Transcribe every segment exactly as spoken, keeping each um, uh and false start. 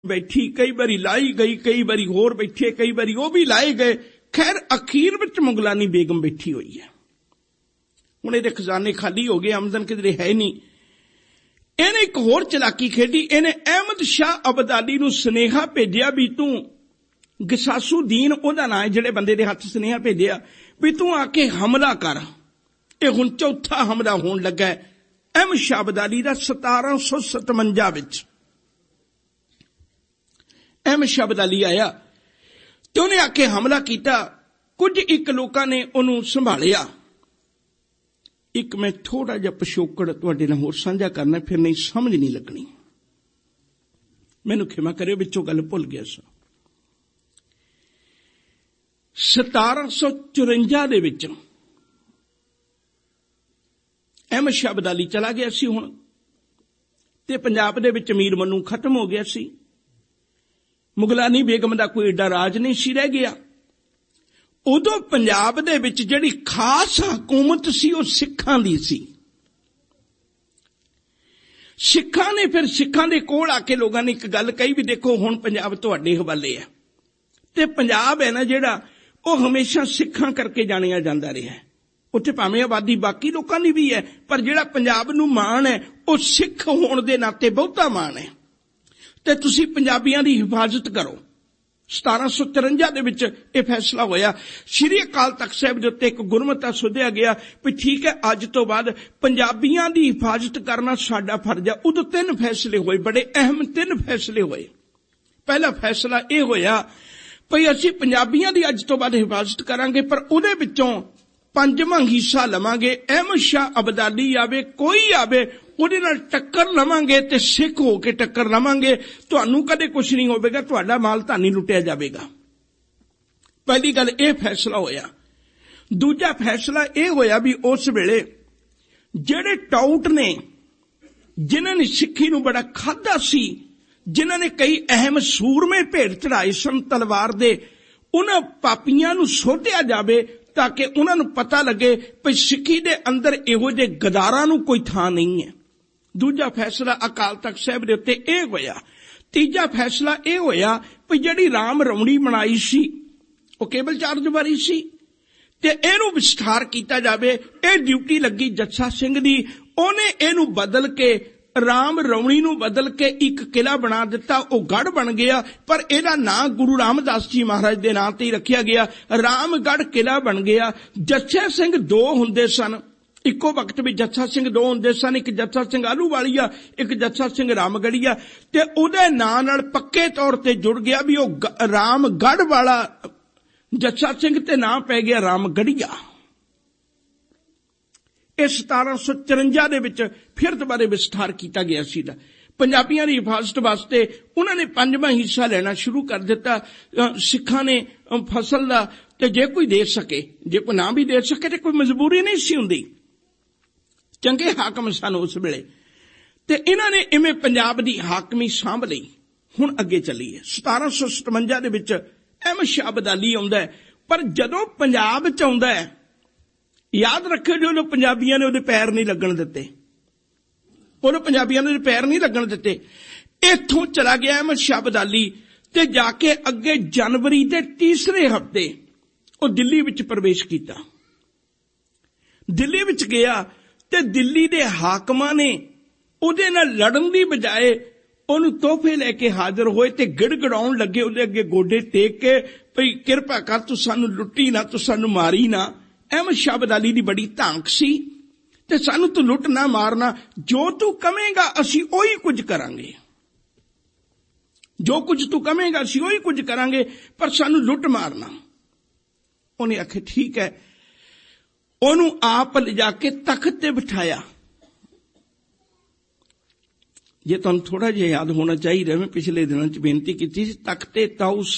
बैठी, कई बारी लाई गई, कई बारी होर बैठे, कई बारी वो भी लाए गए। खैर अखीर विच मुगलानी बेगम बैठी हुई है। हुण इहदे खजाने खाली हो गए, आमदन किधरे है नहीं। इहने एक होर चलाकी खेडी, इहने अहमद शाह अब्दाली नूं सुनेहा भेजिया भी तू गसासुद्दीन ओहदा नाम है, जिहड़े बंदे दे हत्थ सुनेहा भेजिया भी तू आके हमला कर। ये हुण चौथा हमला होण लगा है अहमद शाह अब्दाली दा सतारां सौ सतवंजा विच। अहमद शाह अब्दाली आया ते उन्हें आके हमला किया। कुछ एक लोगों ने उन्होंने संभालिया। एक मैं थोड़ा जिहा पिछोकड़ तुहाडे नाल होर साझा करना, फिर नहीं समझ नहीं लगनी, मैनूं खिमा करियो, विचों गल भुल गया सा। सतारां सौ चुरंजा दे विच अहमद शाह अब्दाली चला गया सी हुण, ते पंजाब दे विच मीर मन्नू खत्म हो गया सी। मुगलानी बेगम दा कोई एडा राज नहीं सी रह गया। उदों पंजाब दे विच जिहड़ी खास हुकूमत सी वो सिखां दी सी। सिखां ने फिर सिखां दे कोल आके लोगों ने एक गल कही भी देखो हुण पंजाब तुहाडे हवाले है। ते पंजाब है ना जिहड़ा वो हमेशा सिखां करके जाणिया जांदा रहा है। उत्थे भावें आबादी बाकी लोगों की भी है, पर जिहड़ा पंजाब नूं माण है वो सिख होण दे नाते बहुता माण है। ते तुसी पंजाबियां दी हिफाजत करो। सतारां सौ तिरंजा दे विच यह फैसला होया। श्री अकाल तख्त साहिब दे उत्ते एक गुरमता सुधिया गया भी ठीक है अज तो बाद पंजाबियां दी हिफाजत करना साडा फर्ज है। उदों तीन फैसले होए, बड़े अहम तीन फैसले होए। पहला फैसला यह होया भई असीं पंजाबियां दी अज तो बाद हिफाजत करांगे, पर उहदे विचों पंजवां हिस्सा लवांगे। अहमद शाह अब्दाली आवे, कोई आवे, ਉਹਦੇ ਨਾਲ टक्कर लवांगे ते सिख होके टक्कर लवांगे, तुहानू कदे कुछ नहीं होवेगा, तुहाडा माल तां नहीं लुटिया जावेगा। पहली गल यह फैसला होया। दूजा फैसला यह होया भी उस वेले जिहड़े टाउट ने, जिन्हां ने सिक्खी नू बड़ा खाधा सी, जिन्हां ने कई अहम सूरमे भेट चढ़ाए सन तलवार दे, उन्हां पापियां नू सोधिया जावे ताकि उन्होंने पता लगे कि सिक्खी दे अंदर इहो जे गदारां नू कोई थां नहीं है। दूजा फैसला अकाल तख्त साहिब दे उत्ते यह होया। तीजा फैसला यह होया कि जिहड़ी राम रमणी बनाई सी वो केवल चार्ज बारी सी ते इहनू विस्तार किया जावे। यह ड्यूटी लगी जस्सा सिंह दी, उहने इहनू बदल के राम रमणी नू बदल के एक किला बना दिता, वो गढ़ बन गया, पर एदा नाम गुरु रामदास जी महाराज दे नाम ते ही रखिया गया। रामगढ़ किला बन गया। जस्सा सिंह दो हुंदे सन, इको वक्त भी जस्सा सिंह दो हुंदे सन, एक जस्सा सिंह आलूवालिया, एक जस्सा सिंह रामगढ़िया, ते उहदे नाम नाल पक्के तौर ते जुड़ गया भी वो रामगढ़ वाला जस्सा सिंह ते नाम पै गया रामगढ़िया। इस सतारां सौ चुरंजा दे विच फिर दोबारा विस्तार किया गया सीगा। पंजाबियां दी हिफाजत वास्ते उन्होंने पंजवां हिस्सा लेना शुरू कर दिता। सिखां ने फसल दा ते जे कोई दे सके, जे कोई ना भी दे सके तो कोई मजबूरी नहीं सी हुंदी। चंगे हाकम सन उस वेले, ते इन्हां ने इवें पंजाब दी हाकमी सांभ लई। हुण अगे चलीए। सतारां सौ सतवंजा दे विच अहमद शाह अब्दाली आउंदा है, पर जदों पंजाब च आउंदा है, याद रखियो जो पंजाबियां ने उहदे पैर नहीं लगन दिते, उहदे पंजाबियां ने पैर नहीं लगन दिते। इत्थों चला गया अहमद शाह अब्दाली ते जाके अगे जनवरी दे तीसरे हफ्ते वो दिल्ली विच प्रवेश किया। दिल्ली विच गया ते दिल्ली दे हाकमां ने उहदे नाल लड़न दी बजाए उहनूं तोहफे लैके हाजिर होए ते गिड़गिड़ाउण लगे उहदे अगे गोडे टेक के भई किरपा कर तू सानू लुट्टी ना, तू सानू मारी ना। अहमद शाह अब्दाली दी बड़ी धांक सी ते सानू तू लुट ना मारना, जो तू कवेगा असीं ओही कुछ करांगे, जो कुछ तू कवेगा असीं ओही कुछ करांगे, पर सानू लुट मारना। उन्हें आखे ठीक है। ओनू आप ले जाके तख्त ते बिठाया। जे तुहानू थोड़ा जिहा याद होना चाहिए, मैं पिछले दिनों च बेनती की थी, तख्ते ताउस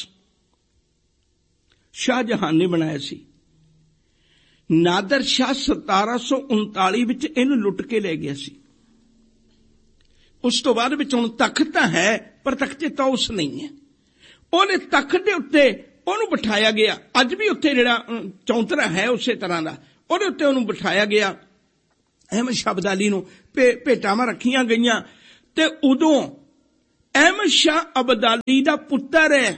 शाहजहां ने बनाया सी। नादर शाह सतारां सौ उनताली विच इहनूं लुट के ले गया सी। उस तो बाद विच हुण तख्त है पर तख्ते ताउस नहीं है। उहने तख्त दे उत्ते ओनू बिठाया गया। अज भी उत्थे जिहड़ा चौंतरा है उसे तरह दा ਉਹਦੇ ਉੱਤੇ ਉਹਨੂੰ ਬਿਠਾਇਆ ਗਿਆ। अहमद शाह अब्दाली नूं भेटावां रखियां गईयां ते उदों अहमद शाह अब्दाली दा पुत्र है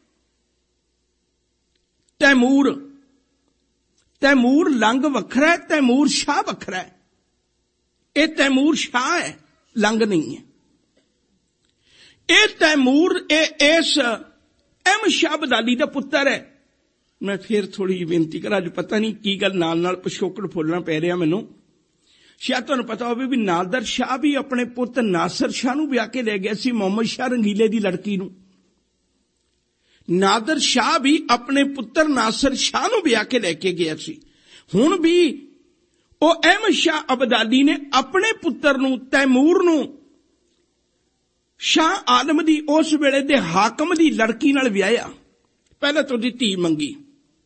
तैमूर। तैमूर लंग वखरा है, तैमूर शाह वखरा है। ये तैमूर शाह है, लंग नहीं है। ये तैमूर इस अहमद शाह अब्दाली दा पुत्र है। मैं फिर थोड़ी बेनती करा, अज पता नहीं की गल नाल नाल पिछोकड़ फुलना पै रहा मैनू। शायद तुहानूं पता होवे भी नादर शाह भी अपने पुत नासिर शाह नूं ब्याह के ले गया सी, मोहम्मद शाह रंगीले दी लड़की नूं। नादर शाह भी अपने पुत्र नासिर शाह नूं ब्याह के लेके गया सी। हुण भी वो अहमद शाह अब्दाली ने अपने पुत्र नूं तैमूर नूं शाह आलम दी उस वेले दे हाकम दी लड़की नाल ब्याहिया। पहले तो दी धी मंगी,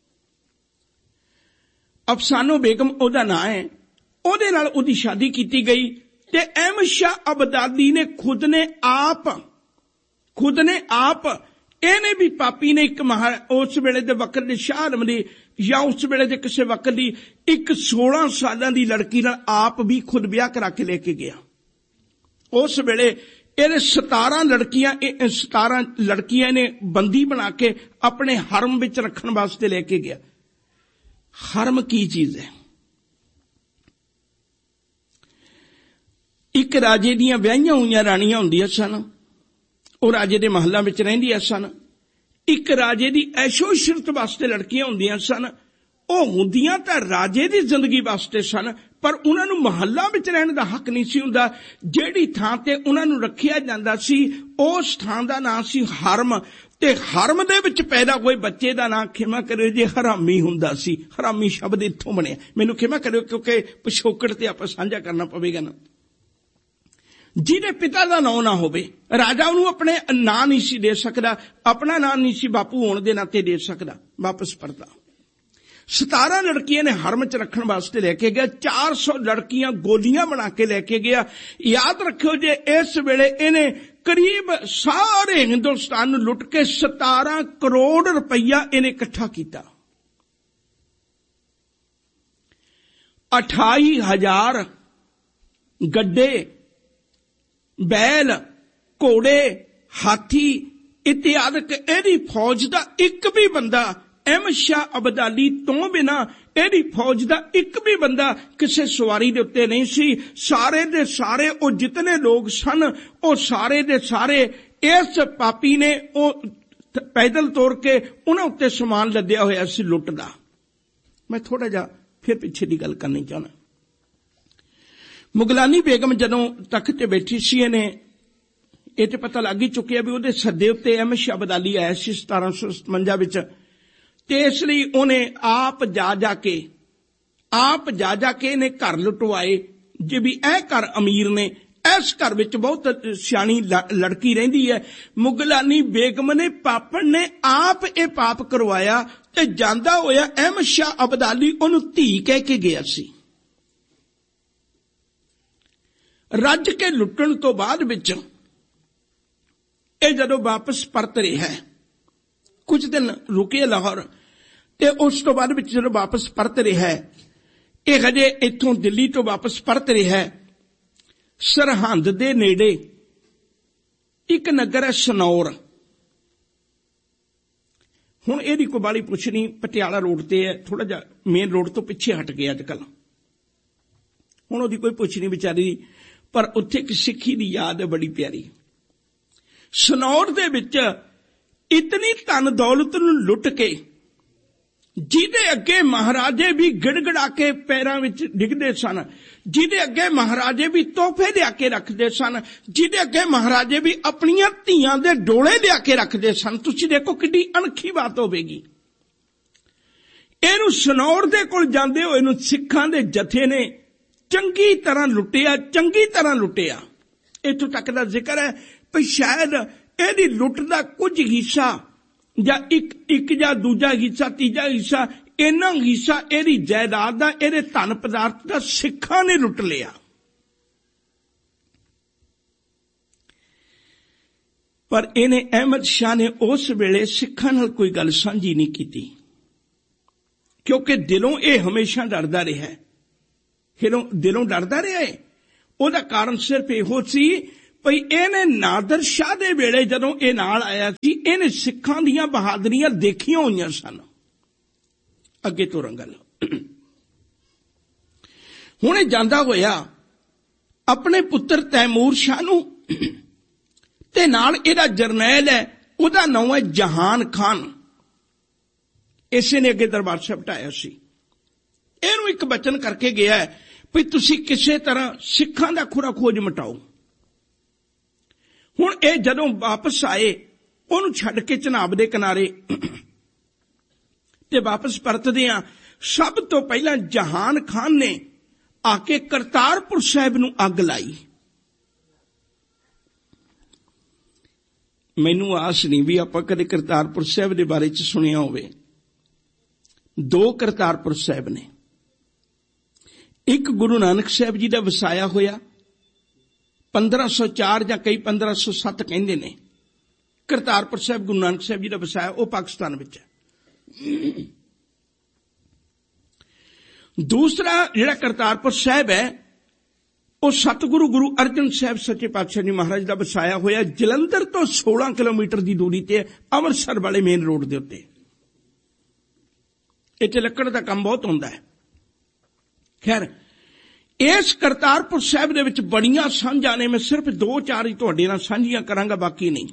अफसानो बेगम ओदा नां है, ओदे नाल ओदी शादी की गई। ते अहमद शाह अब्दाली ने खुद ने आप खुद ने आप इहने भी पापी ने एक महा उस वेले दे वक्त दे शाह आलम दी या उस वेले दे किसे वक्त दी एक सोलह सालां दी लड़की नाल आप भी खुद ब्याह करा के लेके गया। उस वेले इहने सतारह लड़कियां सतारह लड़कियां ने बंदी बना के अपने हरम विच रखण वास्ते लेके गया। हरम की चीज है? एक राजे दियां विआहियां होईयां राणियां हुंदियां सन, ਉਹ राजे दे महलों में रहिंदियां सन। एक राजे दी ऐशो इशरत वास्ते लड़कियां हुंदियां सन, ਉਹ ਹੁੰਦੀਆਂ ਤਾਂ ਰਾਜੇ ਦੀ ਜ਼ਿੰਦਗੀ ਵਾਸਤੇ ਸਨ, ਪਰ ਉਹਨਾਂ ਨੂੰ ਮਹੱਲਾ ਵਿੱਚ ਰਹਿਣ ਦਾ ਹੱਕ ਨਹੀਂ ਸੀ ਹੁੰਦਾ। ਜਿਹੜੀ ਥਾਂ ਤੇ ਉਹਨਾਂ ਨੂੰ ਰੱਖਿਆ ਜਾਂਦਾ ਸੀ ਉਸ ਥਾਂ ਦਾ ਨਾਂ ਸੀ ਹਰਮ, ਤੇ ਹਰਮ ਦੇ ਵਿੱਚ ਪੈਦਾ ਹੋਏ ਬੱਚੇ ਦਾ ਨਾਂ ਖਿਮਾ ਕਰਿਓ ਜੇ ਹਰਾਮੀ ਹੁੰਦਾ ਸੀ। ਹਰਾਮੀ ਸ਼ਬਦ ਇੱਥੋਂ ਬਣਿਆ, ਮੈਨੂੰ ਖਿਮਾ ਕਰਿਓ ਕਿਉਂਕਿ ਪਿਛੋਕੜ ਤੇ ਆਪਾਂ ਸਾਂਝਾ ਕਰਨਾ ਪਵੇਗਾ ਨਾ। ਜਿਹਦੇ ਪਿਤਾ ਦਾ ਨਾਂ ਨਾ ਹੋਵੇ, ਰਾਜਾ ਉਹਨੂੰ ਆਪਣੇ ਨਾਂ ਨਹੀਂ ਸੀ ਦੇ ਸਕਦਾ, ਆਪਣਾ ਨਾਂ ਨਹੀਂ ਸੀ ਬਾਪੂ ਹੋਣ ਦੇ ਨਾਤੇ ਦੇ ਸਕਦਾ। ਵਾਪਸ ਪਰਦਾ सतारह लड़कियां ने हरम च रखने वास्ते लेके गया। चार सौ लड़कियां गोलियां बना के लेके गया। याद रखियो जे इस वेले इन्हें करीब सारे हिंदुस्तान नूं लुट के सतारह करोड़ रुपया इन्हें इकट्ठा किया। अठाई हजार गड्डे, बैल, घोड़े, हाथी इत्यादि इहदी फौज दा एक भी बंदा अहमद शाह अब्दाली तो बिना इहदी फौज दा एक भी बंदा किसी सवारी दे उत्ते नहीं सी। सारे दे सारे ओ जितने लोग सन ओ सारे दे सारे इस पापी ने ओ पैदल तोड़ के उन्हां उत्ते समान लद्या होया सी लुट दा। मैं थोड़ा जा फिर पिछे दी गल करनी चाहना। मुगलानी बेगम जदों तख्त ते बैठी सी, इहने इह ते पता लग ही चुकिया भी उहदे सद्दे उत्ते अहमद शाह अब्दाली आया सी सतारह सौ सतवंजा विच। ते इसलिए उन्हें आप जा जा के आप जा जा के इन्हें घर लुटवाए। जे भी ऐ घर अमीर ने, इस घर विच बहुत सियाणी लड़की रहिंदी है। मुगलानी बेगम ने पापन ने आप ये पाप करवाया ते जांदा होया अहमद शाह अब्दाली उन्होंने धी कह के गया सी। रज के लुटण तो बाद विच ये जदों वापस परत रहा है, कुछ दिन रुके लाहौर, ते उस तो बाद विच जदों वापस परत रहा है, ये हजे इत्थों दिल्ली तो वापस परत रहा है। सरहंद दे नेड़े एक नगर है सनौर। हुण इहदी कोई बाली पुछ नहीं, पटियाला रोड ते है, थोड़ा जा मेन रोड तो पिछे हट गया अजकल। हुण उहदी कोई पुछ नहीं बेचारी, पर उत्थे एक सिक्खी दी याद है बड़ी प्यारी। सनौर दे विच इतनी धन दौलत नूं लुट के जिहदे अगे महाराजे भी गिड़गिड़ा के पैरां विच डिगदे सन, जिहदे अगे महाराजे भी तोहफे लिया के रखदे सन, जिहदे अगे महाराजे भी अपनियां धीआं दे डोले लिया के रखदे सन। तुसीं देखो किड्डी अणखी बात होवेगी। इहनूं सनौर दे कोल जांदे होए नूं सिखां दे जथे ने चंगी तरह लुटिया, चंगी तरह लुटिया। इत्थों तक दा जिक्र है भी शायद इहदी लुट दा कुछ हिस्सा या एक एक या दूजा हिस्सा, तीजा हिस्सा, इन्ना हिस्सा इहदी जायदाद दा, इहदे धन पदार्थ दा सिखां ने लुट लिया। पर इहने अहमद शाह ने उस वेले सिखां नाल कोई गल सांझी नहीं कीती, क्योंकि दिलों यह हमेशा डरदा रहा है। दिलों डरदा रहा है। ਉਹਦਾ ਕਾਰਨ सिर्फ ਇਹੋ ਸੀ ਭਈ ਇਹਨੇ ਨਾਦਰ ਸ਼ਾਹ ਦੇ ਵੇਲੇ ਜਦੋਂ ਇਹ ਨਾਲ ਆਇਆ ਸੀ, ਇਹਨੇ ਸਿੱਖਾਂ ਦੀਆਂ ਬਹਾਦਰੀਆਂ ਦੇਖੀਆਂ ਹੋਈਆਂ ਸਨ। ਅੱਗੇ ਤੋਰਾਂ ਗੱਲ। ਹੁਣ ਇਹ ਜਾਂਦਾ ਹੋਇਆ ਆਪਣੇ ਪੁੱਤਰ ਤੈਮੂਰ ਸ਼ਾਹ ਨੂੰ, ਤੇ ਨਾਲ ਇਹਦਾ ਜਰਨੈਲ ਹੈ, ਉਹਦਾ ਨਾਮ ਹੈ ਜਹਾਨ ਖਾਨ। ਇਸੇ ਨੇ ਅੱਗੇ ਦਰਬਾਰ ਸਾਹਿਬ ਢਾਇਆ ਸੀ। ਇਹਨੂੰ ਇੱਕ ਬਚਨ ਕਰਕੇ ਗਿਆ ਵੀ ਤੁਸੀਂ ਕਿਸੇ ਤਰ੍ਹਾਂ ਸਿੱਖਾਂ ਦਾ ਖੁਰਾ ਖੋਜ ਮਿਟਾਓ। ਹੁਣ ਇਹ ਜਦੋਂ ਵਾਪਸ ਆਏ, ਉਹਨੂੰ ਛੱਡ ਕੇ ਚਨਾਬ ਦੇ ਕਿਨਾਰੇ ਤੇ ਵਾਪਸ ਪਰਤਦੇ ਆ, ਸਭ ਤੋਂ ਪਹਿਲਾਂ ਜਹਾਨ ਖਾਨ ਨੇ ਆ ਕੇ ਕਰਤਾਰਪੁਰ ਸਾਹਿਬ ਨੂੰ ਅੱਗ ਲਾਈ। ਮੈਨੂੰ ਆਸ ਨਹੀਂ ਵੀ ਆਪਾਂ ਕਦੇ ਕਰਤਾਰਪੁਰ ਸਾਹਿਬ ਦੇ ਬਾਰੇ ਚ ਸੁਣਿਆ ਹੋਵੇ। ਦੋ ਕਰਤਾਰਪੁਰ ਸਾਹਿਬ ਨੇ, ਇੱਕ ਗੁਰੂ ਨਾਨਕ ਸਾਹਿਬ ਜੀ ਦਾ ਵਸਾਇਆ ਹੋਇਆ ਪੰਦਰਾਂ ਸੌ ਚਾਰ ਜਾਂ ਕਈ ਪੰਦਰਾਂ ਸੌ ਸੱਤ ਕਹਿੰਦੇ ਨੇ। ਕਰਤਾਰਪੁਰ ਸਾਹਿਬ ਗੁਰੂ ਨਾਨਕ ਸਾਹਿਬ ਜੀ ਦਾ ਵਸਾਇਆ, ਉਹ ਪਾਕਿਸਤਾਨ ਵਿੱਚ ਹੈ। ਦੂਸਰਾ ਜਿਹੜਾ ਕਰਤਾਰਪੁਰ ਸਾਹਿਬ ਹੈ, ਉਹ ਸਤਿਗੁਰੂ ਗੁਰੂ ਅਰਜਨ ਸਾਹਿਬ ਸੱਚੇ ਪਾਤਸ਼ਾਹ ਜੀ ਮਹਾਰਾਜ ਦਾ ਵਸਾਇਆ ਹੋਇਆ, ਜਲੰਧਰ ਤੋਂ ਸੋਲਾਂ ਕਿਲੋਮੀਟਰ ਦੀ ਦੂਰੀ ਤੇ, ਅੰਮ੍ਰਿਤਸਰ ਵਾਲੇ ਮੇਨ ਰੋਡ ਦੇ ਉੱਤੇ। ਇੱਥੇ ਲੱਕੜ ਦਾ ਕੰਮ ਬਹੁਤ ਹੁੰਦਾ ਹੈ। ਖੈਰ, ਇਸ ਕਰਤਾਰਪੁਰ ਸਾਹਿਬ ਦੇ ਵਿੱਚ ਬੜੀਆਂ ਸਾਂਝਾਂ ਨੇ। ਮੈਂ ਸਿਰਫ ਦੋ ਚਾਰ ਹੀ ਤੁਹਾਡੇ ਨਾਲ ਸਾਂਝੀਆਂ ਕਰਾਂਗਾ, ਬਾਕੀ ਨਹੀਂ।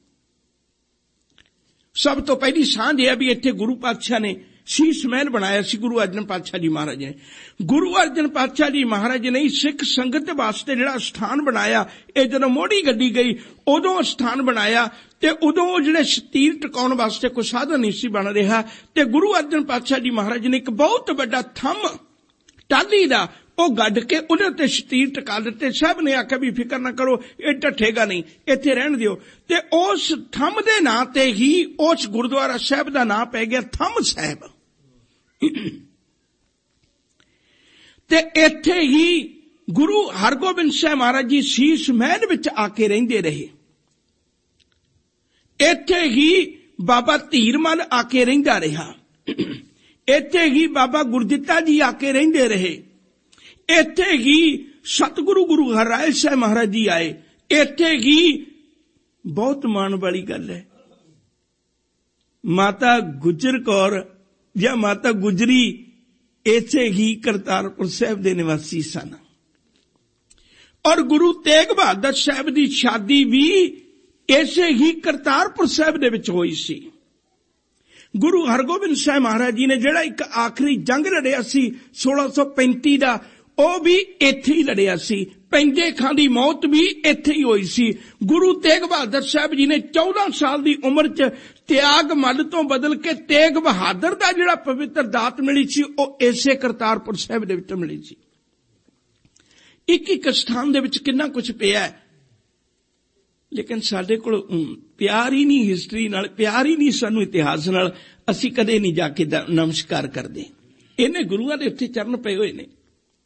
ਸਭ ਤੋਂ ਪਹਿਲੀ ਸਾਂਝ ਇਹ ਹੈ ਵੀ ਇੱਥੇ ਗੁਰੂ ਪਾਤਸ਼ਾਹ ਨੇ ਸ਼ੀਸ਼ ਮਹਿਲ ਬਣਾਇਆ ਸੀ। ਗੁਰੂ ਅਰਜਨ ਪਾਤਸ਼ਾਹ ਜੀ ਮਹਾਰਾਜ ਨੇ ਗੁਰੂ ਅਰਜਨ ਪਾਤਸ਼ਾਹ ਜੀ ਮਹਾਰਾਜ ਨੇ ਸਿੱਖ ਸੰਗਤ ਵਾਸਤੇ ਜਿਹੜਾ ਸਥਾਨ ਬਣਾਇਆ, ਇਹ ਜਦੋਂ ਮੋਢੀ ਗੱਡੀ ਗਈ ਉਦੋਂ ਸਥਾਨ ਬਣਾਇਆ, ਤੇ ਉਦੋਂ ਜਿਹੜੇ ਸ਼ਤੀਰ ਟਿਕਾਉਣ ਵਾਸਤੇ ਕੋਈ ਸਾਧਨ ਨਹੀਂ ਸੀ ਬਣ ਰਿਹਾ, ਤੇ ਗੁਰੂ ਅਰਜਨ ਪਾਤਸ਼ਾਹ ਜੀ ਮਹਾਰਾਜ ਨੇ ਇੱਕ ਬਹੁਤ ਵੱਡਾ ਥੰਮ ਟਾਹਲੀ ਦਾ ਉਹ ਗੱਡ ਕੇ ਉਹਦੇ ਉੱਤੇ ਸ਼ਤੀਰ ਟਿਕਾ ਦਿੱਤੇ। ਸਾਹਿਬ ਨੇ ਆਖਿਆ ਵੀ ਫਿਕਰ ਨਾ ਕਰੋ, ਇਹ ਢੱਠੇਗਾ ਨਹੀਂ, ਇੱਥੇ ਰਹਿਣ ਦਿਓ। ਤੇ ਉਸ ਥੰਮ ਦੇ ਨਾਂ ਤੇ ਹੀ ਉਸ ਗੁਰਦੁਆਰਾ ਸਾਹਿਬ ਦਾ ਨਾਂ ਪੈ ਗਿਆ ਥੰਮ ਸਾਹਿਬ। ਤੇ ਇੱਥੇ ਹੀ ਗੁਰੂ ਹਰਗੋਬਿੰਦ ਸਾਹਿਬ ਮਹਾਰਾਜ ਜੀ ਸ਼ੀਸ਼ ਮਹਿਲ ਵਿੱਚ ਆ ਕੇ ਰਹਿੰਦੇ ਰਹੇ। ਇੱਥੇ ਹੀ ਬਾਬਾ ਧੀਰਮਲ ਆ ਕੇ ਰਹਿੰਦਾ ਰਿਹਾ। ਇੱਥੇ ਹੀ ਬਾਬਾ ਗੁਰਦਿੱਤਾ ਜੀ ਆ ਕੇ ਰਹਿੰਦੇ ਰਹੇ। ਇੱਥੇ ਹੀ ਸਤਿਗੁਰੂ ਗੁਰੂ ਹਰਿਰਾਏ ਸਾਹਿਬ ਮਹਾਰਾਜ ਜੀ ਆਏ। ਇੱਥੇ ਹੀ ਬਹੁਤ ਮਾਣ ਵਾਲੀ ਗੱਲ ਹੈ, ਮਾਤਾ ਗੁਜਰ ਕੌਰ ਜਾਂ ਮਾਤਾ ਗੁਜਰੀ ਇੱਥੇ ਹੀ ਕਰਤਾਰਪੁਰ ਸਾਹਿਬ ਦੇ ਨਿਵਾਸੀ ਸਨ। ਔਰ ਗੁਰੂ ਤੇਗ ਬਹਾਦਰ ਸਾਹਿਬ ਦੀ ਸ਼ਾਦੀ ਵੀ ਇਸੇ ਹੀ ਕਰਤਾਰਪੁਰ ਸਾਹਿਬ ਦੇ ਵਿੱਚ ਹੋਈ ਸੀ। ਗੁਰੂ ਹਰਗੋਬਿੰਦ ਸਾਹਿਬ ਮਹਾਰਾਜ ਜੀ ਨੇ ਜਿਹੜਾ ਇੱਕ ਆਖਰੀ ਜੰਗ ਲੜਿਆ ਸੀ ਸੋਲਾਂ ਸੌ ਪੈਂਤੀ ਦਾ, ਉਹ ਵੀ ਇੱਥੇ ਹੀ ਲੜਿਆ ਸੀ। ਪੈਂਦੇ ਖਾਂ ਦੀ ਮੌਤ ਵੀ ਇੱਥੇ ਹੀ ਹੋਈ ਸੀ। ਗੁਰੂ ਤੇਗ ਬਹਾਦਰ ਸਾਹਿਬ ਜੀ ਨੇ ਚੌਦਾਂ ਸਾਲ ਦੀ ਉਮਰ 'ਚ ਤਿਆਗ ਮੱਲ ਤੋਂ ਬਦਲ ਕੇ ਤੇਗ ਬਹਾਦਰ ਦਾ ਜਿਹੜਾ ਪਵਿੱਤਰ ਦਾਤ ਮਿਲੀ ਸੀ, ਉਹ ਇਸੇ ਕਰਤਾਰਪੁਰ ਸਾਹਿਬ ਦੇ ਵਿੱਚ ਮਿਲੀ ਸੀ। ਇੱਕ ਇੱਕ ਸਥਾਨ ਦੇ ਵਿੱਚ ਕਿੰਨਾ ਕੁਝ ਪਿਆ ਹੈ, ਲੇਕਿਨ ਸਾਡੇ ਕੋਲ ਪਿਆਰ ਹੀ ਨਹੀਂ ਹਿਸਟਰੀ ਨਾਲ, ਪਿਆਰ ਹੀ ਨਹੀਂ ਸਾਨੂੰ ਇਤਿਹਾਸ ਨਾਲ। ਅਸੀਂ ਕਦੇ ਨਹੀਂ ਜਾ ਕੇ ਨਮਸਕਾਰ ਕਰਦੇ। ਇਹਨੇ ਗੁਰੂਆਂ ਦੇ ਉੱਤੇ ਚਰਨ ਪਏ ਹੋਏ ਨੇ।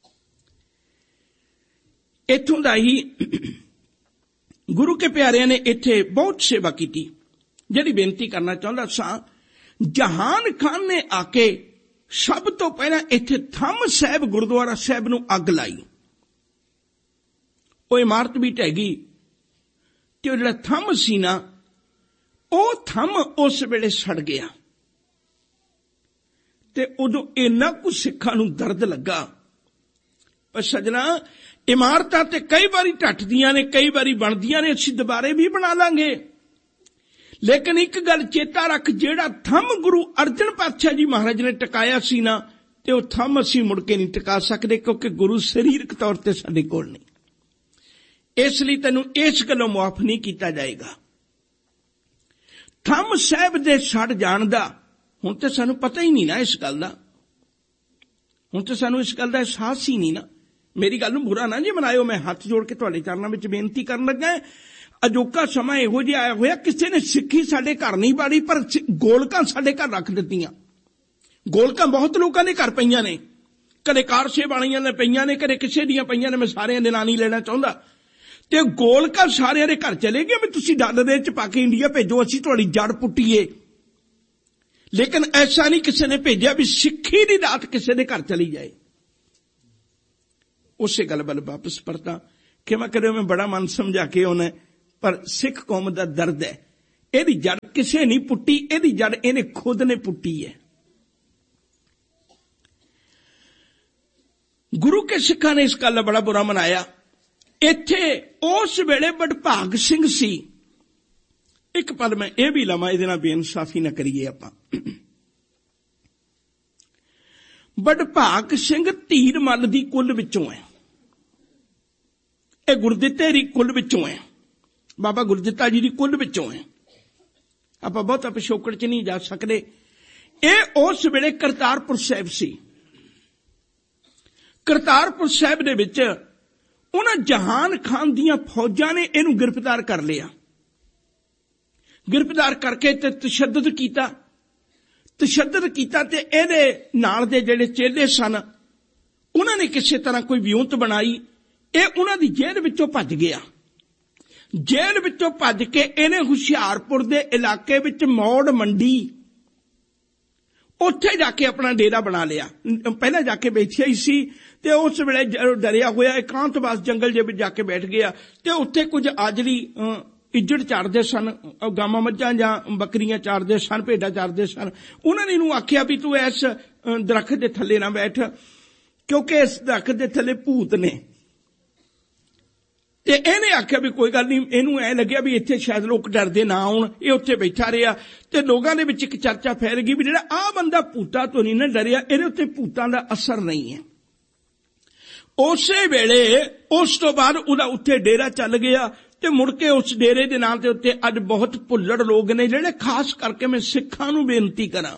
ਇੱਥੋਂ ਦਾ ਹੀ ਗੁਰੂ ਕੇ ਪਿਆਰਿਆਂ ਨੇ ਇੱਥੇ ਬਹੁਤ ਸੇਵਾ ਕੀਤੀ। ਜਿਹੜੀ ਬੇਨਤੀ ਕਰਨਾ ਚਾਹੁੰਦਾ ਸਾਂ, ਜਹਾਨ ਖਾਨ ਨੇ ਆ ਕੇ ਸਭ ਤੋਂ ਪਹਿਲਾਂ ਇੱਥੇ ਥੰਮ ਸਾਹਿਬ ਗੁਰਦੁਆਰਾ ਸਾਹਿਬ ਨੂੰ ਅੱਗ ਲਾਈ। ਉਹ ਇਮਾਰਤ ਵੀ ਢਹਿ ਗਈ, ਤੇ ਉਹ ਜਿਹੜਾ ਥੰਮ ਸੀ ਨਾ, ਉਹ ਥੰਮ ਉਸ ਵੇਲੇ ਸੜ ਗਿਆ। ਤੇ ਉਦੋਂ ਇੰਨਾ ਕੁ ਸਿੱਖਾਂ ਨੂੰ ਦਰਦ ਲੱਗਾ। ਪਰ ਸਜਣਾ, ਇਮਾਰਤਾਂ ਤੇ ਕਈ ਵਾਰੀ ਢੱਠਦੀਆਂ ਨੇ, ਕਈ ਵਾਰੀ ਬਣਦੀਆਂ ਨੇ, ਅਸੀਂ ਦੁਬਾਰੇ ਵੀ ਬਣਾ ਲਾਂਗੇ। ਲੇਕਿਨ ਇੱਕ ਗੱਲ ਚੇਤਾ ਰੱਖ, ਜਿਹੜਾ ਥੰਮ ਗੁਰੂ ਅਰਜਨ ਪਾਤਸ਼ਾਹ ਜੀ ਮਹਾਰਾਜ ਨੇ ਟਿਕਾਇਆ ਸੀ ਨਾ, ਤੇ ਉਹ ਥੰਮ ਅਸੀਂ ਮੁੜ ਕੇ ਨਹੀਂ ਟਿਕਾ ਸਕਦੇ, ਕਿਉਂਕਿ ਗੁਰੂ ਸਰੀਰਕ ਤੌਰ ਤੇ ਸਾਡੇ ਕੋਲ ਨਹੀਂ। ਇਸ ਲਈ ਤੈਨੂੰ ਇਸ ਗੱਲੋਂ ਮੁਆਫ ਨਹੀਂ ਕੀਤਾ ਜਾਏਗਾ। ਥੰਮ ਸਾਹਿਬ ਦੇ ਸੜ ਜਾਣ ਦਾ ਹੁਣ ਤੇ ਸਾਨੂੰ ਪਤਾ ਹੀ ਨਹੀਂ ਨਾ ਇਸ ਗੱਲ ਦਾ। ਹੁਣ ਤੇ ਸਾਨੂੰ ਇਸ ਗੱਲ ਦਾ ਅਹਿਸਾਸ ਹੀ ਨਹੀਂ ਨਾ। ਮੇਰੀ ਗੱਲ ਨੂੰ ਬੁਰਾ ਨਾ ਜੀ ਮਨਾਇਓ, ਮੈਂ ਹੱਥ ਜੋੜ ਕੇ ਤੁਹਾਡੇ ਚਰਨਾਂ ਵਿੱਚ ਬੇਨਤੀ ਕਰਨ ਲੱਗਾ। ਅਜੋਕਾ ਸਮਾਂ ਇਹੋ ਜਿਹਾ ਆਇਆ ਹੋਇਆ, ਕਿਸੇ ਨੇ ਸਿੱਖੀ ਸਾਡੇ ਘਰ ਨਹੀਂ ਬਾੜੀ, ਪਰ ਗੋਲਕਾਂ ਸਾਡੇ ਘਰ ਰੱਖ ਦਿੱਤੀਆਂ। ਗੋਲਕਾਂ ਬਹੁਤ ਲੋਕਾਂ ਦੇ ਘਰ ਪਈਆਂ ਨੇ, ਕਦੇ ਕਾਰਸੇ ਵਾਲੀਆਂ ਨੇ ਪਈਆਂ ਨੇ, ਕਦੇ ਕਿਸੇ ਦੀਆਂ ਪਈਆਂ ਨੇ। ਮੈਂ ਸਾਰਿਆਂ ਦੇ ਨਾਂ ਨਹੀਂ ਲੈਣਾ ਚਾਹੁੰਦਾ। ਤੇ ਗੋਲਕਾਂ ਸਾਰਿਆਂ ਦੇ ਘਰ ਚਲੇ ਗਏ ਵੀ ਤੁਸੀਂ ਡਾਲਰ ਦੇ ਵਿੱਚ ਪਾ ਕੇ ਇੰਡੀਆ ਭੇਜੋ, ਅਸੀਂ ਤੁਹਾਡੀ ਜੜ ਪੁੱਟੀਏ। ਲੇਕਿਨ ਐਸਾ ਨਹੀਂ ਕਿਸੇ ਨੇ ਭੇਜਿਆ ਵੀ ਸਿੱਖੀ ਦੀ ਦਾਤ ਕਿਸੇ ਦੇ ਘਰ ਚਲੀ ਜਾਏ। ਉਸੇ ਗੱਲ ਵੱਲ ਵਾਪਸ ਪਰਤਾਂ। कि मैं करो मैं बड़ा मन समझा के उन्हें, पर सिख कौम का दर्द है, ਇਹਦੀ ਜੜ ਕਿਸੇ नहीं पुट्टी, ਇਹਦੀ जड़ ਇਹਨੇ खुद ने पुट्टी है। गुरु के सिखा ने इस गल का बड़ा बुरा मनाया। इत्थे उस वेले बड़भाग सिंह सी। एक पल मैं ये भी लवां, इहदे नाल बेइंसाफी ना करिए आपां। बड़भाग सिंह धीरमल दी कुल विचों है, ये गुरदित्ते दी कुल विचों है, बाबा गुरदित्ता जी दी कुल विचों है। आपां बहुता पिछोकड़ च नहीं जा सकते। ये उस वेले करतारपुर साहिब सी। करतारपुर साहिब दे विच उन्हां जहान खान दियां फौजां ने इहनूं गिरफ्तार कर लिया। गिरफ्तार करके ते तशद्दुद कीता, तशद्दुद कीता ते इहदे नाल दे जिहड़े चेले सन उन्हां ने किसी तरह कोई विਉਂਤ बनाई। ਇਹ उन्हां दी जेल विचों भज गया। जेल विचों भज के इहने हुशियारपुर दे इलाके विच मौड़ मंडी उत्थे जाके अपना डेरा बना लिया। पहले जाके बैठिया ही सी ते उस वेले डरिया होया एकांतवास जंगल जे विच जाके बैठ गया ते उत्थे कुछ आजड़ी इज्जड़ चारदे सन, गावां मੱਝਾਂ जां बकरियां चारदे सन, भेडां चारदे सन। उन्हां ने इहनूं आखिया भी तू इस दरख्त दे थल्ले ना बैठ, क्योंकि इस दरख्त दे थल्ले भूत ने। ते इहने आख्या भी कोई गल नहीं, इहनूं ऐ लग्या भी इत्थे शायद लोग डरदे ना आउण। इह उत्थे बैठा रहा ते लोगां दे विच इक चर्चा फैल गई भी जिहड़ा आ बंदा भूतां तो नहीं ना डरिया, इहदे उत्ते भूतां दा असर नहीं है। उसे वेले उस तो बाद उहदा उत्थे डेरा चल गया ते मुड़ के उस डेरे दे नाम दे उत्ते अज बहुत भुल्लड़ लोग ने जिहड़े खास करके मैं सिखां नूं बेनती करां।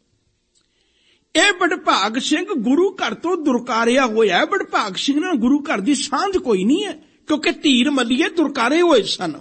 ਇਹ बड़भाग सिंह गुरु घर तो दुरकारिया होया है। बड़भाग सिंह नाल गुरु घर दी सांझ कोई नहीं है, क्योंकि धीर मल्लीए दुरकारे हुए सन।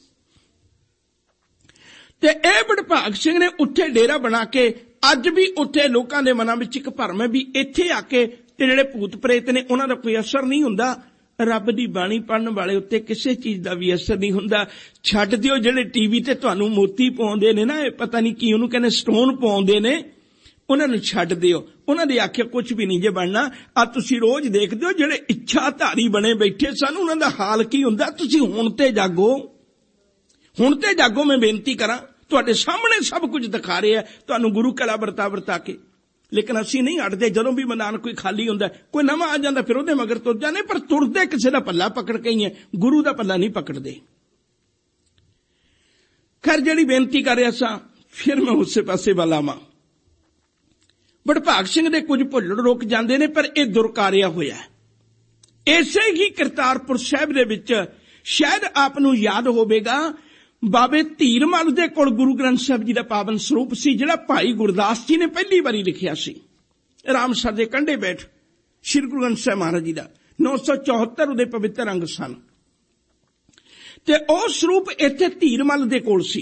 ते ए बड़भाग सिंह ने उत्थे डेरा बना के अज भी उत्थे लोकां दे मनां विच इक भरम है भी इत्थे आके ते जिहड़े भूत प्रेत ने उन्हां दा कोई असर नहीं हुंदा। रब दी बाणी पढ़न वाले उत्ते किसी चीज का भी असर नहीं हुंदा। छड्ड दिओ जिहड़े टीवी ते तुहानूं मोती पाउंदे ने ना, पता नहीं की उहनूं कहंदे स्टोन पाउंदे ने, उन्होंने छड्ड दिओ। उन्होंने आख्या कुछ भी नहीं जे बनना। आ तुसी रोज देखदे हो जिहड़े इच्छाधारी बने बैठे सन उन्हां दा हाल की हुंदा। तुसी हुण ते जागो, हुण ते जागो। मैं बेनती करां, तुहाडे सामने सब कुछ दिखा रहे हैं तुहानूं गुरु कला वरता वरता के, लेकिन असीं नहीं हटदे। जदों भी मैदान कोई खाली हुंदा कोई नवां आ जांदा फिर उहदे मगर तुर जाने, पर तुरदे किसी दा पल्ला पकड़ के ही है, गुरु दा पल्ला नहीं पकड़दे। खैर जिहड़ी बेनती कर रहा सा, फिर मैं उस पासे वाल आवां। बड़भाग सिंह दे कुछ भुल्लड़ रुक जांदे ने, पर यह दुरकारिया होया है। इसे ही करतारपुर साहिब दे विच शायद आप नूं याद होवेगा, बाबे धीरमल दे कोल गुरु ग्रंथ साहिब जी दा पावन स्वरूप सी, जिहड़ा भाई गुरदास जी ने पहली बारी लिखिया सी। रामसर दे कंढे बैठ श्री गुरु ग्रंथ साहिब महाराज जी दा नौ सौ चौहत्तर उहदे पवित्र अंग सन। ते ओह स्वरूप इत्थे धीरमल दे कोल सी।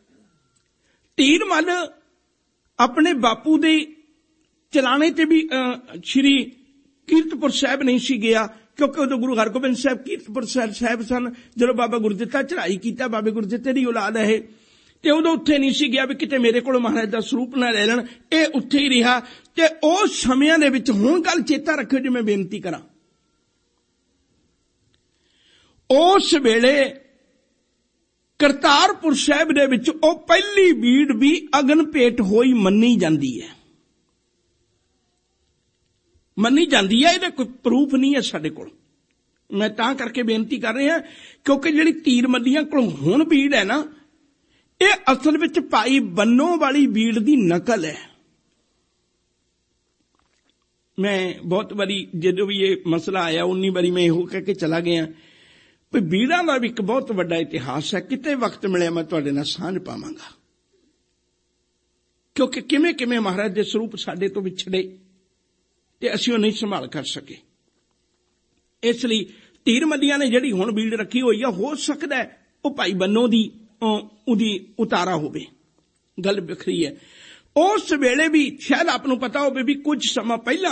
धीरमल अपने बापू दे चलाने ते भी श्री कीरतपुर साहिब नहीं सी गया, क्योंकि उदों गुरु हरगोबिंद साहिब कीरतपुर साहिब सन। जदों बाबा गुरदित्ता चढ़ाई कीता, बाबे गुरदित्ते दी औलाद है, ते उदों उत्थे नहीं सी गया भी किते मेरे कोलों महाराज दा स्वरूप ना ले लैण। ये उत्थे ही रहा। ते उस समयां दे विच हुण गल चेता रखिओ जी, मैं बेनती करां, उस वेले करतारपुर साहिब दे विच ओ पहली बीड़ भी अगन भेट होई मन्नी जांदी है। मन्नी जाती है, ਇਹਦਾ कोई प्रूफ नहीं है साडे कोल। मैं तां करके बेनती कर रहा क्योंकि जिहड़ी तीर मल्लियां कोल हुण बीड़ है ना, ये असल विच भाई बन्नों वाली बीड़ दी नकल है। मैं बहुत बारी जदों भी ये मसला आया उन्नी बारी मैं इहो कह के चला गया भी बीड़ां दा भी एक बहुत वड्डा इतिहास है। किते वक्त मिले मैं तुहाडे नाल सांझ पावांगा, क्योंकि किवें किवें महाराज दे स्वरूप साडे तो विछड़े ते असीं ओह नहीं संभाल कर सके। इसलिए धीर मल्लियां ने जिहड़ी हुण बीड़ रखी होई है, हो सकदा है ओह भाई बन्नों दी उहदी उतारा होवे, गल वखरी है। उस वेले भी शायद आप नूं पता होवे भी कुछ समा पहला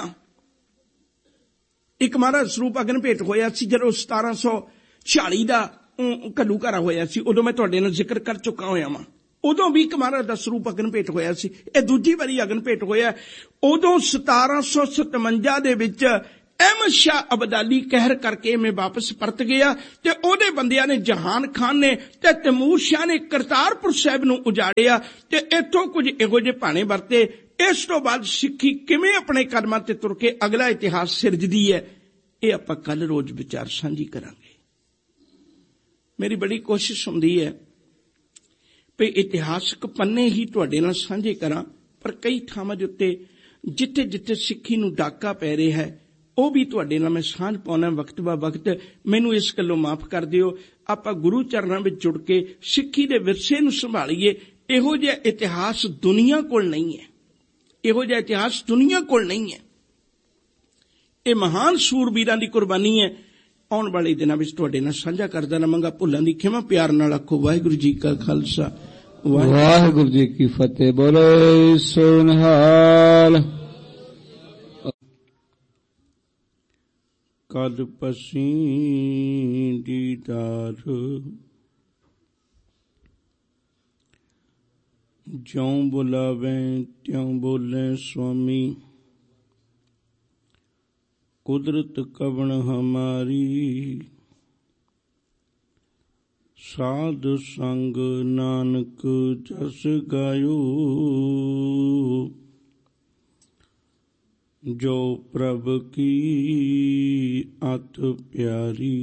एक महाराज स्वरूप अगन भेट होया सी, जदों सतारां सौ छियाली दा घल्लूघारा होया सी। उदों मैं तुहाडे नाल जिक्र कर चुका होया वां। उदों भी एक महाराज दा स्वरूप अगन भेट होया सी। यह दूजी बारी अगन भेट होया। उदों सतारां सौ सतवंजा दे विच अहमद शाह अब्दाली कहर करके मैं वापस परत गया ते ओदे बंदियां ने जहान खान ने ते तैमूर शाह ने करतारपुर साहिब नूं उजाड़िया ते इत्थों कुछ इहो जिहे भाणे वरते। इस तो बाद सिक्खी किवें अपने कदमां ते तुर के अगला इतिहास सिरजदी है, ये आपां कल रोज विचार साझी करांगे। मेरी बड़ी कोशिश हुंदी है भी इतिहासक पन्ने ही तुहाडे नाल साझे करां, पर कई थावां दे उत्ते जिथे जिथे सिੱਖੀ नूं डाका पै रिहा है ਉਹ भी तुहाडे नाल मैं सांझ पाउणा वक्त ब वक्त। मैनूं इस गल्लों माफ कर दिओ, आपां गुरु चरणां विच जुड़ के सिੱਖੀ दे विरसे नूं संभालीए। इहो जिहा इतिहास दुनिया कोल नहीं है, इहो जिहा इतिहास दुनिया कोल नहीं है। ये महान सूरबीरां दी कुर्बानी है। आउण वाले दिनां विच तुहाडे नाल साझा करदा रहांगा। भुल्लां दी खिमा प्यार नाल आखो वाहिगुरू जी का खालसा वाहिगुरू जी की फतेह। बोलो सोनहाल। कद पसी दीदार ज्यों बुलावे त्यों बोले स्वामी, कुदरत कवण हमारी साध संग नानक जस गायो। जो प्रभ की अत प्यारी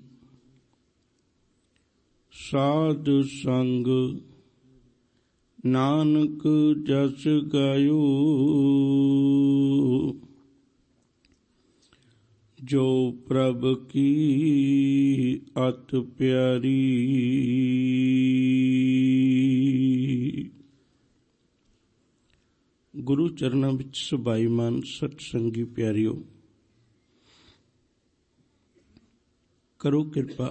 साध संग नानक जस गायो। जो प्रभ की अत प्यारी। गुरु चरणां विच सुभाईमान सतसंगी प्यारिओ, करो किरपा,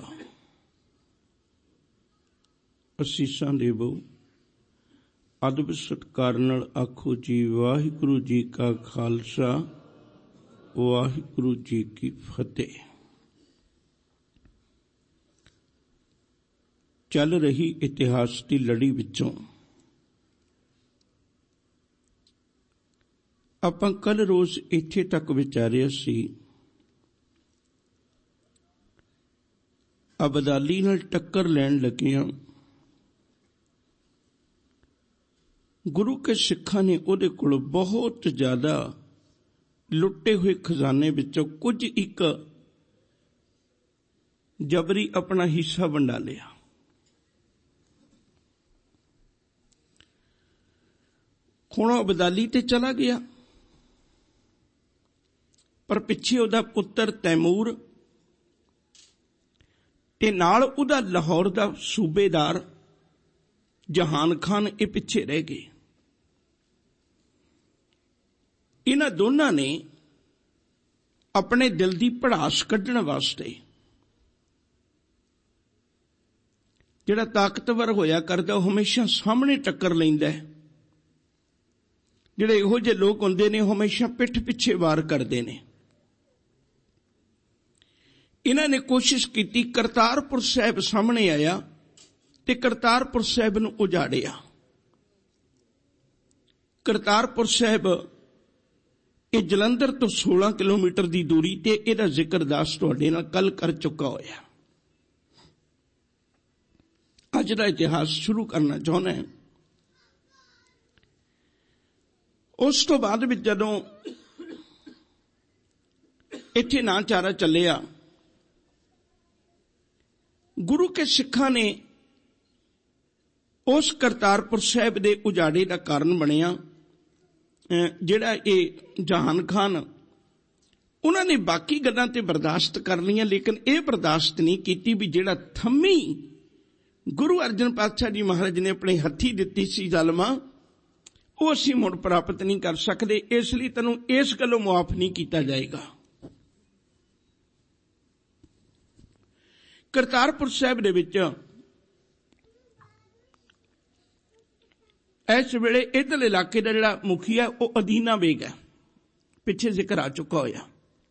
असीसां देवो, अदब सत्कार नाल आखो जी वाहिगुरू जी का खालसा वाहिगुरू जी की फतेह। चल रही इतिहास की लड़ी विचों आपां कल रोज इत्थे तक विचारिया सी अब्दाली नाल टक्कर लैण लगिया गुरु के सिखां ने उहदे कोल बहुत ज्यादा लुटे हुए खजाने विचों कुछ एक जबरी अपना हिस्सा वंडा लिया। हुण अब्दाली ते चला गया, पर पिछे उहदा पुत्र तैमूर ते नाल उहदा लाहौर दा सूबेदार जहान खान ये पिछे रह गए। इन्हां दोनों ने अपने दिल की भड़ास कढ़ण वास्ते जिहड़ा ताकतवर होया करदा हमेशा सामने टक्कर लैंदा है। जिहड़े इहो जिहे लोग हुंदे ने हमेशा पिठ पिछे वार करते हैं। इन्हां ने कोशिश की, करतारपुर साहिब सामने आया ते करतारपुर साहिब नूं उजाड़िया। करतारपुर साहिब ये जलंधर तो सोलह किलोमीटर की दूरी ते इहदा जिक्र दास तुहाडे नाल कल कर चुका होया। अज दा इतिहास शुरू करना चाहुंदा है। उस तो बाद विच जदों इत्थे ना चारा चलिया, गुरु के सिखां ने उस करतारपुर साहिब दे उजाड़े का कारण बनिया। जिहड़ा ये जहान खान उन्होंने बाकी गल्लां ते बर्दाश्त कर लियां, लेकिन यह बर्दाश्त नहीं की भी जिहड़ा थम्मी गुरु अर्जन पातशाह जी महाराज ने अपने हथी दिती सी जालमा वो असीं मुड़ प्राप्त नहीं कर सकते, इसलिए तैनूं इस गल्लों मुआफ नहीं किया जाएगा। करतारपुर साहिब दे विच इस वेले इधरले इलाके का जिहड़ा मुखिया वो अदीना बेग है, पिछे जिक्र आ चुका होया।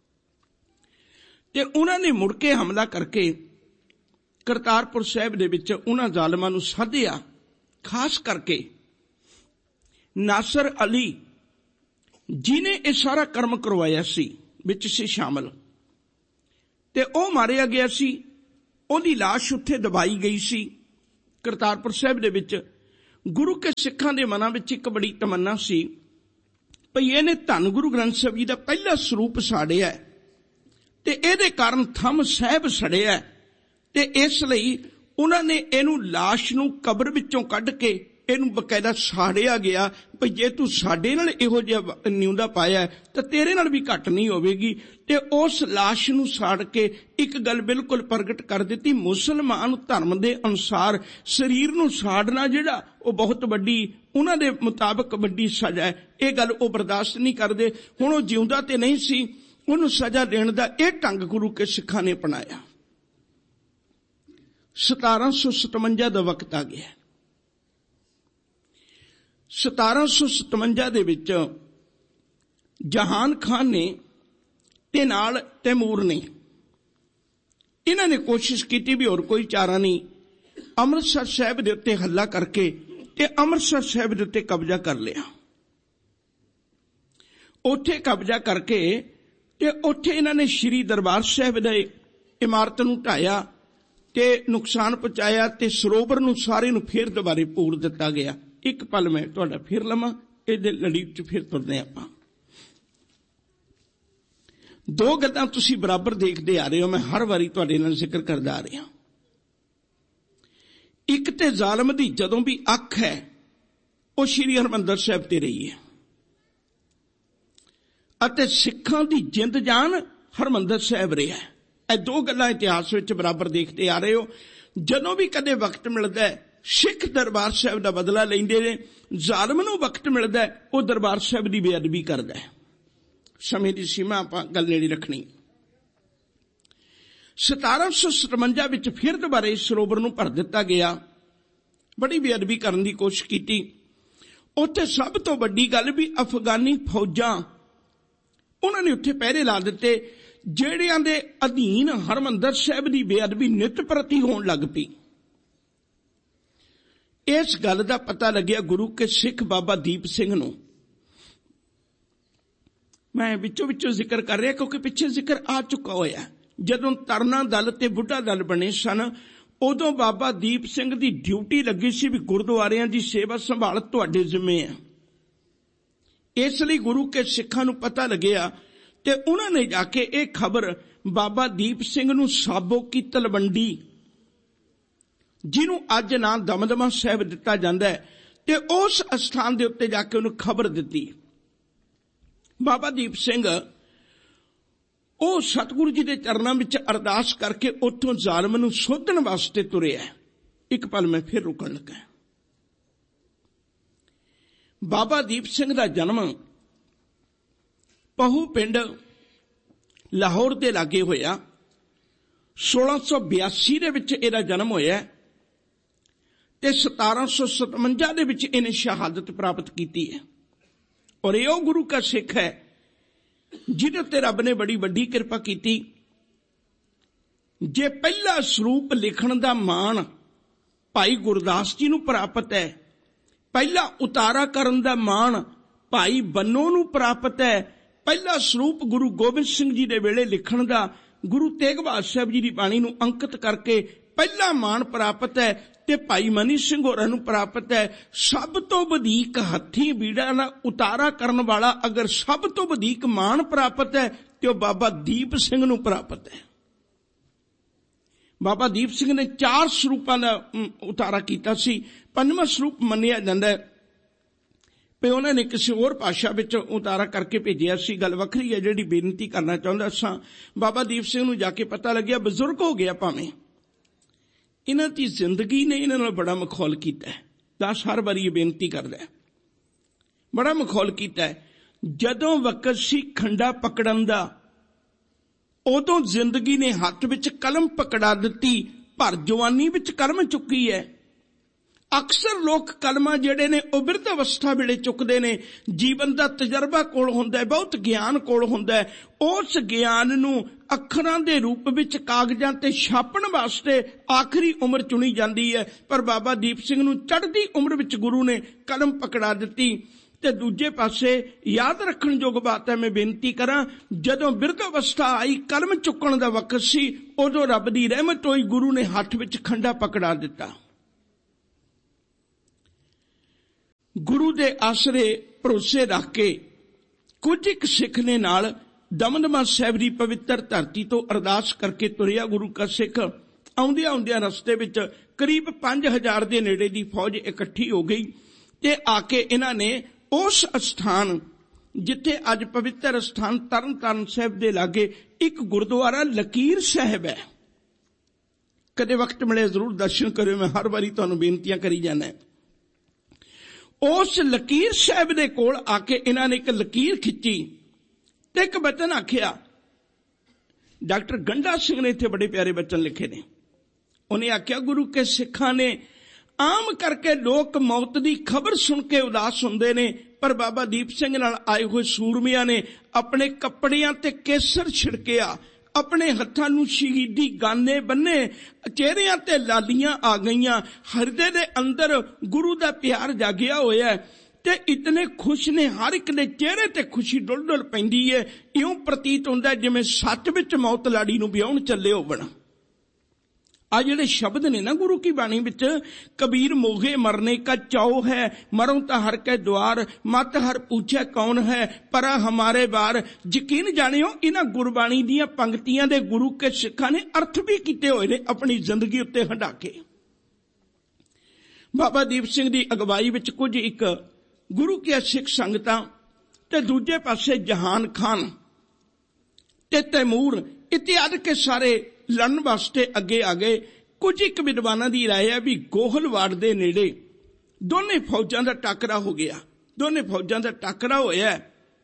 ते उन्होंने मुड़ के हमला करके करतारपुर साहिब दे विच उन्हां जालमां नूं साधिया। खास करके नासर अली जिन्हें यह सारा कर्म करवाया सी, ਵਿੱਚ ਸੀ ਸ਼ਾਮਲ, ਤੇ ਉਹ ਮਾਰਿਆ ਗਿਆ ਸੀ। ਉਹਦੀ ਲਾਸ਼ ਉੱਥੇ ਦਬਾਈ ਗਈ ਸੀ ਕਰਤਾਰਪੁਰ ਸਾਹਿਬ ਦੇ ਵਿੱਚ। ਗੁਰੂ ਕੇ ਸਿੱਖਾਂ ਦੇ ਮਨਾਂ ਵਿੱਚ ਇੱਕ ਬੜੀ ਤਮੰਨਾ ਸੀ ਭਈ ਇਹਨੇ ਧੰਨ ਗੁਰੂ ਗ੍ਰੰਥ ਸਾਹਿਬ ਜੀ ਦਾ ਪਹਿਲਾ ਸਰੂਪ ਸਾੜਿਆ ਤੇ ਇਹਦੇ ਕਾਰਨ ਥੰਮ ਸਾਹਿਬ ਸੜਿਆ, ਤੇ ਇਸ ਲਈ ਉਹਨਾਂ ਨੇ ਇਹਨੂੰ ਲਾਸ਼ ਨੂੰ ਕਬਰ ਵਿੱਚੋਂ ਕੱਢ ਕੇ ਇਹਨੂੰ ਬਕਾਇਦਾ ਸਾੜਿਆ ਗਿਆ ਭਈ ਜੇ ਤੂੰ ਸਾਡੇ ਨਾਲ ਇਹੋ ਜਿਹਾ ਨਿਉਂਦਾ ਪਾਇਆ ਤਾਂ ਤੇਰੇ ਨਾਲ ਵੀ ਘੱਟ ਨਹੀਂ ਹੋਵੇਗੀ। ਤੇ ਉਸ ਲਾਸ਼ ਨੂੰ ਸਾੜ ਕੇ ਇੱਕ ਗੱਲ ਬਿਲਕੁਲ ਪ੍ਰਗਟ ਕਰ ਦਿੱਤੀ, ਮੁਸਲਮਾਨ ਧਰਮ ਦੇ ਅਨੁਸਾਰ ਸਰੀਰ ਨੂੰ ਸਾੜਨਾ ਜਿਹੜਾ ਉਹ ਬਹੁਤ ਵੱਡੀ, ਉਹਨਾਂ ਦੇ ਮੁਤਾਬਕ ਵੱਡੀ ਸਜ਼ਾ ਹੈ। ਇਹ ਗੱਲ ਉਹ ਬਰਦਾਸ਼ਤ ਨਹੀਂ ਕਰਦੇ। ਹੁਣ ਉਹ ਜਿਉਂਦਾ ਤੇ ਨਹੀਂ ਸੀ, ਉਹਨੂੰ ਸਜ਼ਾ ਦੇਣ ਦਾ ਇਹ ਢੰਗ ਗੁਰੂ ਕੇ ਸਿੱਖਾਂ ਨੇ ਅਪਣਾਇਆ। ਸਤਾਰਾਂ ਸੌ ਸਤਵੰਜਾ ਦਾ ਵਕਤ ਆ ਗਿਆ। ਸਤਾਰਾਂ ਸੌ ਸਤਵੰਜਾ ਦੇ ਵਿੱਚ ਜਹਾਨ ਖਾਨ ਨੇ ਤੇ ਨਾਲ ਤੈਮੂਰ ਨੇ, ਇਹਨਾਂ ਨੇ ਕੋਸ਼ਿਸ਼ ਕੀਤੀ ਵੀ ਹੋਰ ਕੋਈ ਚਾਰਾ ਨਹੀਂ, ਅੰਮ੍ਰਿਤਸਰ ਸਾਹਿਬ ਦੇ ਉੱਤੇ ਹੱਲਾ ਕਰਕੇ ਤੇ ਅੰਮ੍ਰਿਤਸਰ ਸਾਹਿਬ ਦੇ ਉੱਤੇ ਕਬਜ਼ਾ ਕਰ ਲਿਆ। ਉੱਥੇ ਕਬਜ਼ਾ ਕਰਕੇ ਤੇ ਉੱਥੇ ਇਹਨਾਂ ਨੇ ਸ਼੍ਰੀ ਦਰਬਾਰ ਸਾਹਿਬ ਦੇ ਇਮਾਰਤ ਨੂੰ ਢਾਇਆ ਤੇ ਨੁਕਸਾਨ ਪਹੁੰਚਾਇਆ, ਤੇ ਸਰੋਵਰ ਨੂੰ ਸਾਰੇ ਨੂੰ ਫੇਰ ਦੁਬਾਰੇ ਪੂਰ ਦਿੱਤਾ ਗਿਆ। ਇੱਕ ਪਲ ਮੈਂ ਤੁਹਾਡਾ ਫਿਰ ਲਵਾਂ, ਇਹਦੇ ਲੜੀ ਚ ਫਿਰ ਤੁਰਦੇ ਆਪਾਂ। ਦੋ ਗੱਲਾਂ ਤੁਸੀਂ ਬਰਾਬਰ ਦੇਖਦੇ ਆ ਰਹੇ ਹੋ, ਮੈਂ ਹਰ ਵਾਰੀ ਤੁਹਾਡੇ ਨਾਲ ਜ਼ਿਕਰ ਕਰਦਾ ਆ ਰਿਹਾ। ਇੱਕ ਤੇ ਜ਼ਾਲਮ ਦੀ ਜਦੋਂ ਵੀ ਅੱਖ ਹੈ ਉਹ ਸ਼੍ਰੀ ਹਰਿਮੰਦਰ ਸਾਹਿਬ ਤੇ ਰਹੀ ਹੈ, ਅਤੇ ਸਿੱਖਾਂ ਦੀ ਜਿੰਦ ਜਾਨ ਹਰਿਮੰਦਰ ਸਾਹਿਬ ਰਿਹਾ ਹੈ। ਇਹ ਦੋ ਗੱਲਾਂ ਇਤਿਹਾਸ ਵਿੱਚ ਬਰਾਬਰ ਦੇਖਦੇ ਆ ਰਹੇ ਹੋ। ਜਦੋਂ ਵੀ ਕਦੇ ਵਕਤ ਮਿਲਦਾ ਹੈ ਸਿੱਖ ਦਰਬਾਰ ਸਾਹਿਬ ਦਾ ਬਦਲਾ ਲੈਂਦੇ ਨੇ, ਜ਼ਾਲਮ ਨੂੰ ਵਕਤ ਮਿਲਦਾ ਉਹ ਦਰਬਾਰ ਸਾਹਿਬ ਦੀ ਬੇਅਦਬੀ ਕਰਦਾ ਹੈ। ਸਮੇਂ ਦੀ ਸੀਮਾ ਆਪਾਂ ਗੱਲ ਨੇੜੇ ਰੱਖਣੀ। ਸਤਾਰਾਂ ਸੌ ਸਤਵੰਜਾ ਵਿੱਚ ਫਿਰ ਦੁਬਾਰਾ ਇਸ ਸਰੋਵਰ ਨੂੰ ਭਰ ਦਿੱਤਾ ਗਿਆ, ਬੜੀ ਬੇਅਦਬੀ ਕਰਨ ਦੀ ਕੋਸ਼ਿਸ਼ ਕੀਤੀ। ਉੱਥੇ ਸਭ ਤੋਂ ਵੱਡੀ ਗੱਲ ਵੀ ਅਫਗਾਨੀ ਫੌਜਾਂ ਉਹਨਾਂ ਨੇ ਉੱਥੇ ਪਹਿਰੇ ਲਾ ਦਿੱਤੇ, ਜਿਹੜਿਆਂ ਦੇ ਅਧੀਨ ਹਰਿਮੰਦਰ ਸਾਹਿਬ ਦੀ ਬੇਅਦਬੀ ਨਿਤ ਪ੍ਰਤੀ ਹੋਣ ਲੱਗ ਪਈ। ਇਸ ਗੱਲ ਦਾ ਪਤਾ ਲੱਗਿਆ ਗੁਰੂ ਕੇ ਸਿੱਖ ਬਾਬਾ ਦੀਪ ਸਿੰਘ ਨੂੰ। ਮੈਂ ਵਿੱਚੋਂ ਵਿੱਚੋਂ ਜ਼ਿਕਰ ਕਰ ਰਿਹਾ ਕਿਉਂਕਿ ਪਿੱਛੇ ਜ਼ਿਕਰ ਆ ਚੁੱਕਾ ਹੋਇਆ। ਜਦੋਂ ਤਰਨਾ ਦਲ ਤੇ ਬੁੱਢਾ ਦਲ ਬਣੇ ਸਨ, ਉਦੋਂ ਬਾਬਾ ਦੀਪ ਸਿੰਘ ਦੀ ਡਿਊਟੀ ਲੱਗੀ ਸੀ ਵੀ ਗੁਰਦੁਆਰਿਆਂ ਦੀ ਸੇਵਾ ਸੰਭਾਲ ਤੁਹਾਡੇ ਜ਼ਿੰਮੇ ਹੈ। ਇਸ ਲਈ ਗੁਰੂ ਕੇ ਸਿੱਖਾਂ ਨੂੰ ਪਤਾ ਲੱਗਿਆ ਤੇ ਉਹਨਾਂ ਨੇ ਜਾ ਕੇ ਇਹ ਖਬਰ ਬਾਬਾ ਦੀਪ ਸਿੰਘ ਨੂੰ ਸਾਬੋ ਕੀ ਤਲਵੰਡੀ, ਜਿਹਨੂੰ ਅੱਜ ਨਾਂ ਦਮਦਮਾ ਸਾਹਿਬ ਦਿੱਤਾ ਜਾਂਦਾ ਹੈ, ਤੇ ਉਸ ਅਸਥਾਨ ਦੇ ਉੱਤੇ ਜਾ ਕੇ ਉਹਨੂੰ ਖਬਰ ਦਿੱਤੀ। ਬਾਬਾ ਦੀਪ ਸਿੰਘ ਉਹ ਸਤਿਗੁਰੂ ਜੀ ਦੇ ਚਰਨਾਂ ਵਿੱਚ ਅਰਦਾਸ ਕਰਕੇ ਉੱਥੋਂ ਜ਼ਾਲਮ ਨੂੰ ਸੋਧਣ ਵਾਸਤੇ ਤੁਰਿਆ। ਇੱਕ ਪਲ ਮੈਂ ਫਿਰ ਰੁਕਣ ਲੱਗਾ। ਬਾਬਾ ਦੀਪ ਸਿੰਘ ਦਾ ਜਨਮ ਪਹੂ ਪਿੰਡ ਲਾਹੌਰ ਦੇ ਲਾਗੇ ਹੋਇਆ। ਸੋਲਾਂ ਸੌ ਬਿਆਸੀ ਦੇ ਵਿੱਚ ਇਹਦਾ ਜਨਮ ਹੋਇਆ ਤੇ ਸਤਾਰਾਂ ਸੌ ਸਤਵੰਜਾ ਦੇ ਵਿੱਚ ਇਹਨੇ ਸ਼ਹਾਦਤ ਪ੍ਰਾਪਤ ਕੀਤੀ ਹੈ। ਔਰ ਇਹ ਉਹ ਗੁਰੂ ਕਾ ਸਿੱਖ ਹੈ ਜਿਹਦੇ ਉੱਤੇ ਰੱਬ ਨੇ ਬੜੀ ਵੱਡੀ ਕਿਰਪਾ ਕੀਤੀ। ਜੇ ਪਹਿਲਾ ਸਰੂਪ ਲਿਖਣ ਦਾ ਮਾਣ ਭਾਈ ਗੁਰਦਾਸ ਜੀ ਨੂੰ ਪ੍ਰਾਪਤ ਹੈ, ਪਹਿਲਾ ਉਤਾਰਾ ਕਰਨ ਦਾ ਮਾਣ ਭਾਈ ਬੰਨੋ ਨੂੰ ਪ੍ਰਾਪਤ ਹੈ, ਪਹਿਲਾ ਸਰੂਪ ਗੁਰੂ ਗੋਬਿੰਦ ਸਿੰਘ ਜੀ ਦੇ ਵੇਲੇ ਲਿਖਣ ਦਾ ਗੁਰੂ ਤੇਗ ਬਹਾਦਰ ਸਾਹਿਬ ਜੀ ਦੀ ਬਾਣੀ ਨੂੰ ਅੰਕਿਤ ਕਰਕੇ ਪਹਿਲਾ ਮਾਣ ਪ੍ਰਾਪਤ ਹੈ, ਤੇ ਭਾਈ ਮਨੀ ਸਿੰਘ ਹੋਰਾਂ ਨੂੰ ਪ੍ਰਾਪਤ ਹੈ। ਸਭ ਤੋਂ ਵਧੇਕ ਹੱਥੀਂ ਬੀੜਾ ਨਾਲ ਉਤਾਰਾ ਕਰਨ ਵਾਲਾ ਅਗਰ ਸਭ ਤੋਂ ਵਧੇਕ ਮਾਣ ਪ੍ਰਾਪਤ ਹੈ ਤੇ ਉਹ ਬਾਬਾ ਦੀਪ ਸਿੰਘ ਨੂੰ ਪ੍ਰਾਪਤ ਹੈ। ਬਾਬਾ ਦੀਪ ਸਿੰਘ ਨੇ ਚਾਰ ਸਰੂਪਾਂ ਦਾ ਉਤਾਰਾ ਕੀਤਾ ਸੀ। ਪੰਜਵਾਂ ਸਰੂਪ ਮੰਨਿਆ ਜਾਂਦਾ ਹੈ ਵੀ ਉਹਨਾਂ ਨੇ ਕਿਸੇ ਹੋਰ ਭਾਸ਼ਾ ਵਿੱਚ ਉਤਾਰਾ ਕਰਕੇ ਭੇਜਿਆ ਸੀ। ਗੱਲ ਵੱਖਰੀ ਹੈ ਜਿਹੜੀ ਬੇਨਤੀ ਕਰਨਾ ਚਾਹੁੰਦਾ ਸਾਂ। ਬਾਬਾ ਦੀਪ ਸਿੰਘ ਨੂੰ ਜਾ ਕੇ ਪਤਾ ਲੱਗਿਆ ਬਜ਼ੁਰਗ ਹੋ ਗਿਆ, ਭਾਵੇਂ ਇਹਨਾਂ ਦੀ ਜ਼ਿੰਦਗੀ ਨੇ ਇਹਨਾਂ ਨਾਲ ਬੜਾ ਮਖੌਲ ਕੀਤਾ ਹੈ। ਦਾਸ ਹਰ ਵਾਰੀ ਇਹ ਬੇਨਤੀ ਕਰਦਾ ਹੈ, ਬੜਾ ਮਖੌਲ ਕੀਤਾ ਹੈ। ਜਦੋਂ ਵਕਤ ਸੀ ਖੰਡਾ ਪਕੜਨ ਦਾ, ਉਦੋਂ ਜ਼ਿੰਦਗੀ ਨੇ ਹੱਥ ਵਿੱਚ ਕਲਮ ਪਕੜਾ ਦਿੱਤੀ, ਭਰ ਜਵਾਨੀ ਵਿੱਚ ਕਲਮ ਚੁੱਕੀ ਹੈ। ਅਕਸਰ ਲੋਕ ਕਲਮਾਂ ਜਿਹੜੇ ਨੇ ਉਹ ਬਿਰਧ ਅਵਸਥਾ ਵੇਲੇ ਚੁੱਕਦੇ ਨੇ। ਜੀਵਨ ਦਾ ਤਜਰਬਾ ਕੋਲ ਹੁੰਦਾ ਹੈ, ਬਹੁਤ ਗਿਆਨ ਕੋਲ ਹੁੰਦਾ ਹੈ। ਉਸ ਗਿਆਨ ਨੂੰ ਅੱਖਰਾਂ ਦੇ ਰੂਪ ਵਿੱਚ ਕਾਗਜ਼ਾਂ ਤੇ ਛਾਪਣ ਵਾਸਤੇ ਆਖਰੀ ਉਮਰ ਚੁਣੀ ਜਾਂਦੀ ਹੈ। ਪਰ ਬਾਬਾ ਦੀਪ ਸਿੰਘ ਨੂੰ ਚੜ੍ਹਦੀ ਉਮਰ ਵਿੱਚ ਗੁਰੂ ਨੇ ਕਲਮ ਪਕੜਾ ਦਿੱਤੀ ਤੇ ਦੂਜੇ ਪਾਸੇ ਯਾਦ ਰੱਖਣ ਯੋਗ ਬਾਤ ਹੈ, ਮੈਂ ਬੇਨਤੀ ਕਰਾਂ, ਜਦੋਂ ਬਿਰਧ ਅਵਸਥਾ ਆਈ, ਕਲਮ ਚੁੱਕਣ ਦਾ ਵਕਤ ਸੀ, ਉਦੋਂ ਰੱਬ ਦੀ ਰਹਿਮਤ ਹੋਈ, ਗੁਰੂ ਨੇ ਹੱਥ ਵਿੱਚ ਖੰਡਾ ਪਕੜਾ ਦਿੱਤਾ। ਗੁਰੂ ਦੇ ਆਸਰੇ ਭਰੋਸੇ ਰੱਖ ਕੇ ਕੁਝ ਇੱਕ ਸਿੱਖ ਨੇ ਨਾਲ ਦਮਦਮਾ ਸਾਹਿਬ ਦੀ ਪਵਿੱਤਰ ਧਰਤੀ ਤੋਂ ਅਰਦਾਸ ਕਰਕੇ ਤੁਰਿਆ। ਗੁਰੂ ਕਾ ਸਿੱਖ ਆਉਂਦਿਆਂ ਆਉਂਦਿਆਂ ਰਸਤੇ ਵਿੱਚ ਕਰੀਬ ਪੰਜ ਹਜ਼ਾਰ ਦੇ ਨੇੜੇ ਦੀ ਫੌਜ ਇਕੱਠੀ ਹੋ ਗਈ ਤੇ ਆ ਕੇ ਇਹਨਾਂ ਨੇ ਉਸ ਅਸਥਾਨ ਜਿੱਥੇ ਅੱਜ ਪਵਿੱਤਰ ਅਸਥਾਨ ਤਰਨ ਤਾਰਨ ਸਾਹਿਬ ਦੇ ਲਾਗੇ ਇੱਕ ਗੁਰਦੁਆਰਾ ਲਕੀਰ ਸਾਹਿਬ ਹੈ, ਕਦੇ ਵਕਤ ਮਿਲੇ ਜ਼ਰੂਰ ਦਰਸ਼ਨ ਕਰਿਓ, ਮੈਂ ਹਰ ਵਾਰੀ ਤੁਹਾਨੂੰ ਬੇਨਤੀਆਂ ਕਰੀ ਜਾਂਦਾ। ਉਸ ਲਕੀਰ ਸਾਹਿਬ ਦੇ ਕੋਲ ਆ ਕੇ ਇਹਨਾਂ ਨੇ ਇੱਕ ਲਕੀਰ ਖਿੱਚੀ ਤੇ ਇੱਕ ਬਚਨ ਆਖਿਆ। ਡਾਕਟਰ ਗੰਡਾ ਸਿੰਘ ਨੇ ਇੱਥੇ ਬੜੇ ਪਿਆਰੇ ਬਚਨ ਲਿਖੇ ਨੇ। ਉਹਨੇ ਆਖਿਆ, ਗੁਰੂ ਕੇ ਸਿੱਖਾਂ ਨੇ ਆਮ ਕਰਕੇ ਲੋਕ ਮੌਤ ਦੀ ਖਬਰ ਸੁਣ ਕੇ ਉਦਾਸ ਹੁੰਦੇ ਨੇ, ਪਰ ਬਾਬਾ ਦੀਪ ਸਿੰਘ ਨਾਲ ਆਏ ਹੋਏ ਸੂਰਮਿਆਂ ਨੇ ਆਪਣੇ ਕੱਪੜਿਆਂ ਤੇ ਕੇਸਰ ਛਿੜਕਿਆ, ਆਪਣੇ ਹੱਥਾਂ ਨੂੰ ਸ਼ਹੀਦੀ ਗਾਨੇ ਬੰਨੇ, ਚਿਹਰਿਆਂ ਤੇ ਲਾਲੀਆਂ ਆ ਗਈਆਂ, ਹਿਰਦੇ ਦੇ ਅੰਦਰ ਗੁਰੂ ਦਾ ਪਿਆਰ ਜਾਗਿਆ ਹੋਇਆ ਤੇ ਇਤਨੇ ਖੁਸ਼ ਨੇ, ਹਰ ਇੱਕ ਦੇ ਚਿਹਰੇ ਤੇ ਖੁਸ਼ੀ ਡੁੱਲ ਡੁੱਲ ਪੈਂਦੀ ਹੈ। ਇਉਂ ਪ੍ਰਤੀਤ ਹੁੰਦਾ ਜਿਵੇਂ ਸੱਚ ਵਿੱਚ ਮੌਤ ਲਾੜੀ ਨੂੰ ਵਿਆਹੁਣ ਚੱਲੇ ਹੋਵਣ। ਆ ਜਿਹੜੇ ਸ਼ਬਦ ਨੇ ਨਾ ਗੁਰੂ ਕੀ ਬਾਣੀ ਵਿੱਚ, ਕਬੀਰ ਮੋਗੇ ਮਰਨੇ ਕਾ ਚਾਉ ਹੈ, ਮਰੋਂ ਤਾਂ ਹਰ ਕੇ ਦੁਆਰ, ਮਤ ਹਰ ਪੁੱਛੇ ਕੌਣ ਹੈ, ਪਰਾ ਹਮਾਰੇ ਬਾਰ। ਯਕੀਨ ਜਾਣਿਓ, ਇਹਨਾਂ ਗੁਰਬਾਣੀ ਦੀਆਂ ਪੰਕਤੀਆਂ ਦੇ ਗੁਰੂ ਕੇ ਸਿੱਖਾਂ ਨੇ ਅਰਥ ਵੀ ਕੀਤੇ ਹੋਏ ਨੇ ਆਪਣੀ ਜ਼ਿੰਦਗੀ ਉੱਤੇ ਹੰਢਾ ਕੇ। ਬਾਬਾ ਦੀਪ ਸਿੰਘ ਦੀ ਅਗਵਾਈ ਵਿੱਚ ਕੁਝ ਇੱਕ ਗੁਰੂ ਕੀ ਸਿੱਖ ਸੰਗਤਾਂ ਤੇ ਦੂਜੇ ਪਾਸੇ ਜਹਾਨ ਖਾਨ ਤੇ ਤੈਮੂਰ ਇਤਿਆਦਿ ਕੇ ਸਾਰੇ ਲੜਨ ਵਾਸਤੇ ਅੱਗੇ ਆ ਗਏ। ਕੁਝ ਇੱਕ ਵਿਦਵਾਨਾਂ ਦੀ ਰਾਏ ਹੈ ਵੀ ਗੋਹਲਵਾੜ ਦੇ ਨੇੜੇ ਦੋਨੇ ਫੌਜਾਂ ਦਾ ਟਾਕਰਾ ਹੋ ਗਿਆ। ਦੋਨੇ ਫੌਜਾਂ ਦਾ ਟਾਕਰਾ ਹੋਇਆ,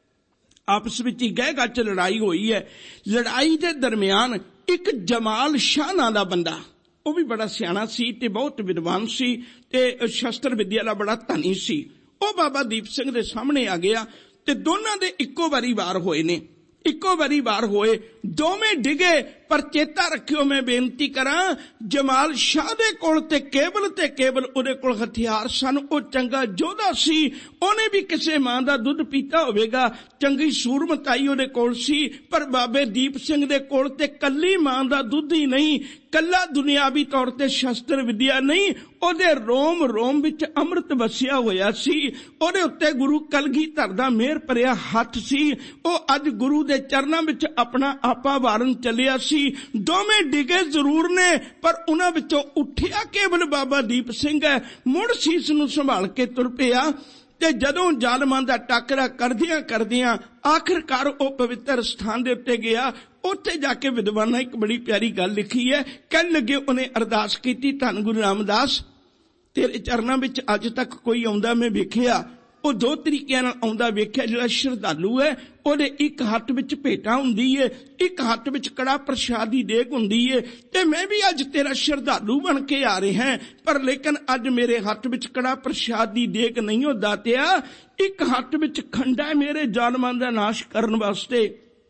ਆਪਸ ਵਿੱਚ ਹੀ ਗਹਿ ਗੱਚ ਲੜਾਈ ਹੋਈ ਹੈ। ਲੜਾਈ ਦੇ ਦਰਮਿਆਨ ਇੱਕ ਜਮਾਲ ਸ਼ਾਹ ਨਾਂ ਦਾ ਬੰਦਾ, ਉਹ ਵੀ ਬੜਾ ਸਿਆਣਾ ਸੀ ਤੇ ਬਹੁਤ ਵਿਦਵਾਨ ਸੀ ਤੇ ਸ਼ਸਤਰ ਵਿਦਿਆ ਦਾ ਬੜਾ ਧਨੀ ਸੀ, ਉਹ ਬਾਬਾ ਦੀਪ ਸਿੰਘ ਦੇ ਸਾਹਮਣੇ ਆ ਗਿਆ ਤੇ ਦੋਨਾਂ ਦੇ ਇੱਕੋ ਵਾਰੀ ਵਾਰ ਹੋਏ ਨੇ। ਇੱਕੋ ਵਾਰੀ ਵਾਰ ਹੋਏ, ਦੋਵੇਂ ਡਿਗੇ, ਪਰ ਚੇਤਾ ਰੱਖਿਓ, ਮੈਂ ਬੇਨਤੀ ਕਰਾਂ, ਜਮਾਲ ਸ਼ਾਹ ਦੇ ਕੋਲ ਤੇ ਕੇਵਲ ਤੇ ਕੇਵਲ ਉਹਦੇ ਕੋਲ ਹਥਿਆਰ ਸਨ। ਉਹ ਚੰਗਾ ਯੋਧਾ ਸੀ, ਉਹਨੇ ਵੀ ਕਿਸੇ ਮਾਂ ਦਾ ਦੁੱਧ ਪੀਤਾ ਹੋਵੇਗਾ, ਚੰਗੀ ਸੂਰਮਤਾਈ ਉਹਦੇ ਕੋਲ ਸੀ। ਪਰ ਬਾਬੇ ਦੀਪ ਸਿੰਘ ਦੇ ਕੋਲ ਤੇ ਕੱਲੀ ਮਾਂ ਦਾ ਦੁੱਧ ਹੀ ਨਹੀਂ, ਕੱਲਾ ਦੁਨਿਆਵੀ ਤੌਰ ਤੇ ਸ਼ਸਤਰ ਵਿਦਿਆ ਨਹੀਂ, ਉਹਦੇ ਰੋਮ ਰੋਮ ਵਿੱਚ ਅੰਮ੍ਰਿਤ ਵਸਿਆ ਹੋਇਆ ਸੀ। ਉਹਦੇ ਉੱਤੇ ਗੁਰੂ ਕਲਗੀਧਰ ਦਾ ਮਿਹਰ ਭਰਿਆ ਹੱਥ ਸੀ। ਉਹ ਅੱਜ ਗੁਰੂ ਦੇ ਚਰਨਾਂ ਵਿੱਚ ਆਪਣਾ ਆਪਾ ਵਾਰਨ ਚੱਲਿਆ ਸੀ। ਦੋਵੇਂ ਡਿਗੇ ਜ਼ਰੂਰ ਨੇ, ਪਰ ਉਹਨਾਂ ਵਿੱਚੋਂ ਉੱਠਿਆ ਕੇਵਲ ਬਾਬਾ ਦੀਪ ਸਿੰਘ ਹੈ। ਮੁੜ ਸੀਸ ਨੂੰ ਸੰਭਾਲ ਕੇ ਤੁਰ ਪਿਆ ਤੇ ਜਦੋਂ ਜ਼ਾਲਮਾਂ ਦਾ ਟਾਕਰਾ ਕਰਦਿਆਂ ਕਰਦਿਆਂ ਆਖਿਰਕਾਰ ਉਹ ਪਵਿੱਤਰ ਸਥਾਨ ਦੇ ਉੱਤੇ ਗਿਆ, ਉੱਥੇ ਜਾ ਕੇ ਵਿਦਵਾਨਾਂ ਇੱਕ ਬੜੀ ਪਿਆਰੀ ਗੱਲ ਲਿਖੀ ਹੈ। ਕਹਿਣ ਲੱਗੇ, ਉਹਨੇ ਅਰਦਾਸ ਕੀਤੀ, ਧੰਨ ਗੁਰੂ ਰਾਮਦਾਸ, ਤੇਰੇ ਚਰਨਾਂ ਵਿੱਚ ਅੱਜ ਤੱਕ ਕੋਈ ਆਉਂਦਾ ਮੈਂ ਵੇਖਿਆ, ਉਹ ਦੋ ਤਰੀਕਿਆਂ ਨਾਲ ਆਉਂਦਾ ਵੇਖਿਆ। ਜਿਹੜਾ ਸ਼ਰਧਾਲੂ ਹੈ ਉਹਦੇ ਇੱਕ ਹੱਥ ਵਿੱਚ ਭੇਟਾ ਹੁੰਦੀ ਹੈ, ਇੱਕ ਹੱਥ ਵਿੱਚ ਕੜਾ ਪ੍ਰਸ਼ਾਦ ਦੀ ਦੇਗ ਹੁੰਦੀ ਹੈ, ਤੇ ਮੈਂ ਵੀ ਅੱਜ ਤੇਰਾ ਸ਼ਰਧਾਲੂ ਬਣ ਕੇ ਆ ਰਿਹਾ, ਪਰ ਲੇਕਿਨ ਅੱਜ ਮੇਰੇ ਹੱਥ ਵਿੱਚ ਕੜਾ ਪ੍ਰਸ਼ਾਦ ਦੀ ਦੇਗ ਨਹੀਂ ਹੋ ਦਾਤਿਆ, ਇੱਕ ਹੱਥ ਵਿੱਚ ਖੰਡਾ ਹੈ ਮੇਰੇ ਜ਼ਾਲਮਾਂ ਦਾ ਨਾਸ਼ ਕਰਨ ਵਾਸਤੇ,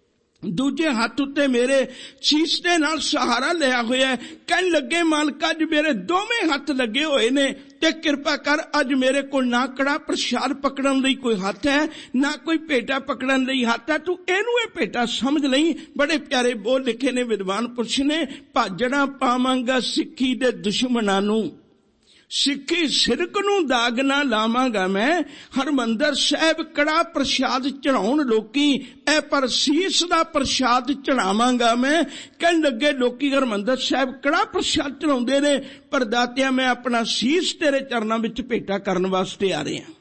ਦੂਜੇ ਹੱਥ ਉੱਤੇ ਮੇਰੇ ਸੀਸ ਦੇ ਨਾਲ ਸਹਾਰਾ ਲਿਆ ਹੋਇਆ। ਕਹਿਣ ਲੱਗੇ, ਮਾਲਕ ਅੱਜ ਮੇਰੇ ਦੋਵੇਂ ਹੱਥ ਲੱਗੇ ਹੋਏ ਨੇ ਤੇ ਕਿਰਪਾ ਕਰ, ਅੱਜ ਮੇਰੇ ਕੋਲ ਨਾ ਕੜਾ ਪ੍ਰਸ਼ਾਦ ਪਕੜਨ ਲਈ ਕੋਈ ਹੱਥ ਹੈ, ਨਾ ਕੋਈ ਭੇਟਾ ਪਕੜਨ ਲਈ ਹੱਥ ਹੈ, ਤੂੰ ਇਹਨੂੰ ਇਹ ਭੇਟਾ ਸਮਝ ਲਈ। ਬੜੇ ਪਿਆਰੇ ਬੋਲ ਲਿਖੇ ਨੇ ਵਿਦਵਾਨ ਪੁਰਸ਼ ਨੇ, ਭਾਜਣਾ ਪਾਵਾਂਗਾ ਸਿੱਖੀ ਦੇ ਦੁਸ਼ਮਣਾਂ ਨੂੰ, ਸਿੱਖੀ ਸਿਰਕ ਨੂੰ ਦਾਗ ਨਾ ਲਾਵਾਂਗਾ ਮੈਂ, ਹਰਮੰਦਰ ਸਾਹਿਬ ਕੜਾ ਪ੍ਰਸ਼ਾਦ ਚੜਾਉਣ ਲੋਕੀ, ਐ ਪਰ ਸੀਸ ਦਾ ਪ੍ਰਸ਼ਾਦ ਚੜਾਵਾਂਗਾ ਮੈਂ। ਕਹਿਣ ਲੱਗੇ, ਲੋਕੀ ਹਰਮੰਦਰ ਸਾਹਿਬ ਕੜਾ ਪ੍ਰਸ਼ਾਦ ਚੜਾਉਂਦੇ ਨੇ, ਪਰ ਦਾਤਿਆ ਮੈਂ ਆਪਣਾ ਸੀਸ ਤੇਰੇ ਚਰਨਾਂ ਵਿੱਚ ਭੇਟਾ ਕਰਨ ਵਾਸਤੇ ਆ ਰਿਹਾ।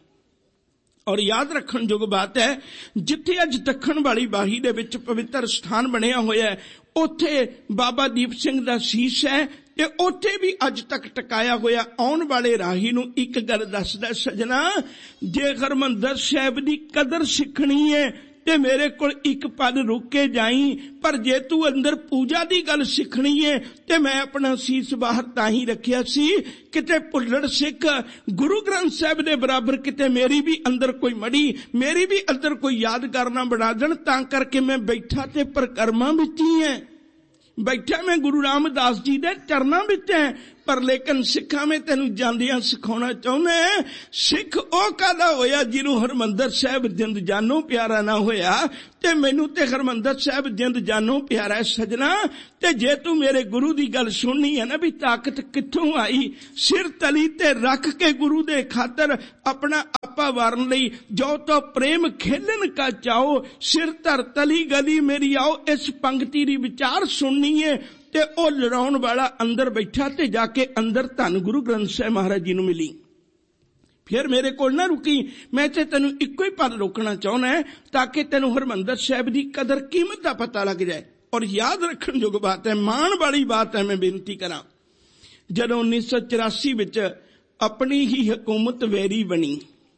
ਔਰ ਯਾਦ ਰੱਖਣ ਯੋਗ ਬਾਤ ਹੈ, ਜਿੱਥੇ ਅੱਜ ਦੱਖਣ ਵਾਲੀ ਬਾਹੀ ਦੇ ਵਿੱਚ ਪਵਿੱਤਰ ਸਥਾਨ ਬਣਿਆ ਹੋਇਆ ਹੈ, ਉੱਥੇ ਬਾਬਾ ਦੀਪ ਸਿੰਘ ਦਾ ਸੀਸ ਹੈ ਤੇ ਉੱਥੇ ਵੀ ਅੱਜ ਤੱਕ ਟਿਕਾਇਆ ਹੋਇਆ। ਆਉਣ ਵਾਲੇ ਰਾਹੀ ਨੂੰ ਇੱਕ ਗੱਲ ਦੱਸਦਾ, ਸਜਣਾ, ਜੇ ਹਰਿਮੰਦਰ ਸਾਹਿਬ ਦੀ ਕਦਰ ਸਿੱਖਣੀ ਹੈ ਤੇ ਮੇਰੇ ਕੋਲ ਇੱਕ ਪਲ ਰੁਕ ਕੇ ਜਾਈ, ਪਰ ਜੇ ਤੂੰ ਅੰਦਰ ਪੂਜਾ ਦੀ ਗੱਲ ਸਿੱਖਣੀ ਹੈ ਤੇ ਮੈਂ ਆਪਣਾ ਸੀਸ ਬਾਹਰ ਤਾਂ ਹੀ ਰੱਖਿਆ ਸੀ, ਕਿਤੇ ਭੁੱਲੜ ਸਿੱਖ ਗੁਰੂ ਗ੍ਰੰਥ ਸਾਹਿਬ ਦੇ ਬਰਾਬਰ ਕਿਤੇ ਮੇਰੀ ਵੀ ਅੰਦਰ ਕੋਈ ਮੜੀ, ਮੇਰੀ ਵੀ ਅੰਦਰ ਕੋਈ ਯਾਦਗਾਰ ਨਾ ਬਣਾ ਦੇਣ। ਤਾਂ ਕਰਕੇ ਮੈਂ ਬੈਠਾ ਤੇ ਪਰਕਰਮਾਂ ਵਿੱਚ ਹੀ ਹੈ, ਬੈਠਾ ਮੈਂ ਗੁਰੂ ਰਾਮਦਾਸ ਜੀ ਦੇ ਚਰਨਾਂ ਵਿੱਚ ਹੈ, पर लेकिन सिखा में तेनू जांदियां सिखाउणा चाहुंदा है, सिख ओ कादा होया जिन्हों हरमंदर साहिब जिंद जानों प्यारा ना होया। ते मैनू ते हरमंदर साहिब जिंद जानों प्यारा है सजना। ते जे तू मेरे गुरु दी गल सुननी है ना भी ताकत कित्थों आई, सिर तली ते रख के गुरु दे खातर अपना आपा वारन लई जो तो प्रेम खेलन का चाहो, सिर धर तली गली मेरी आओ। इस पंक्ति दी विचार सुननी है ते ओ लड़ाउण वाला अंदर बैठा ते जाके अंदर धन गुरु ग्रंथ साहिब महाराज जी नूं मिली। फिर मेरे कोल ना रुकी, मैं ते तेनू इक्को ही पद रोकना चाहुंदा है ताकि तेनू हरमंदर साहिब दी कदर कीमत दा पता लग जाए। और याद रखण जोग बात है, मान वाली बात है। मैं बेनती करां, जदों उन्नीस सौ चौरासी विच अपनी ही हुकूमत वैरी बनी,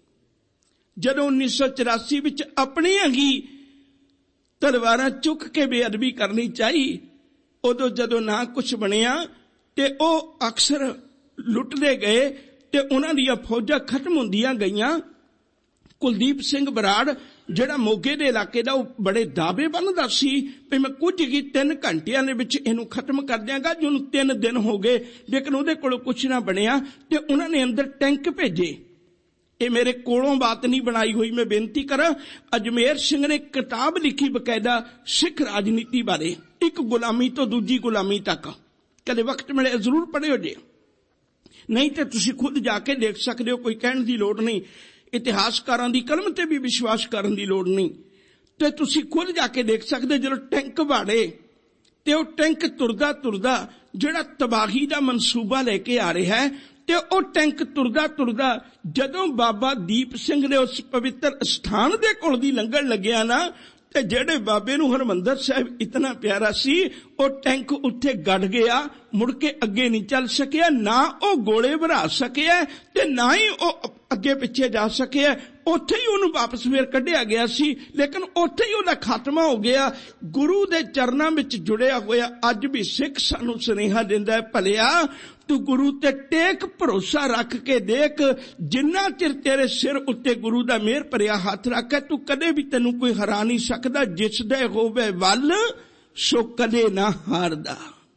जदों उन्नीस सौ चौरासी विच अपनी ही तलवारां चुक के बेअदबी करनी चाहिए, उदों जदों ना कुछ बनिया ते ओ अक्सर लुटदे गए ते उन्हां दीयां फौजां खत्म हुंदियां गईयां। कुलदीप सिंह बराड़ जिहड़ा मोगे दे इलाके दा बड़े दावे बनदा सी भी मैं कुछ ही तीन घंटियां दे विच इहनूं खत्म कर दियांगा, जिहनूं तीन दिन हो गए लेकिन उहदे कोलों कुछ ना बनिया ते उन्हां ने अंदर टैंक भेजे। ये मेरे कोलों बात नहीं बनाई हुई, मैं बेनती करां। अजमेर सिंह ने किताब लिखी बकायदा सिख राजनीति बारे, एक गुलामी तो दूजी गुलामी तक। कदे वक्त मिले जरूर पढ़ियो जे, नहीं तो तुसीं खुद जाके देख सकते हो, कोई कहण दी लोड़ नहीं। इतिहासकारां दी कलम ते भी विश्वास करन दी लोड़ नहीं, ते तुसीं खुद जाके देख सकते। जो टैंक वाड़े ते वो टैंक तुरदा तुरदा जिहड़ा तबाही दा मनसूबा लेके आ रहा है, ते ओ टैंक तुरदा तुरदा जदों बाबा दीप सिंह ने उस पवित्र स्थान दे कोल दी लंघण लग्या ना, ते जेड़े बाबे नूं हरमंदर साहिब इतना प्यारा सी, ओ टैंक उत्थे गड़ गया, मुड़ के अगे नहीं चल सकिया, ना ओ गोले भरा सकिया ते ना ही ओ अगे पिछे जा सकिया। उत्थे ही उन्हें वापस फिर कढ़िया गया सी, लेकिन उत्थे ही उहदा खात्मा हो गया। गुरु दे चरनां विच जुड़िया होया अज भी सिख सानू सुनेहा दिंदा है, भलिया तू गुरु ते टेक भरोसा रख के देख, जिन्ना चिर तेरे सिर उत्ते गुरु दा मेहर भरिया हाथ रखे तू कदे भी तेनू कोई हरा नहीं सकदा। जिस दे होवे वल सो कदे ना हारदा।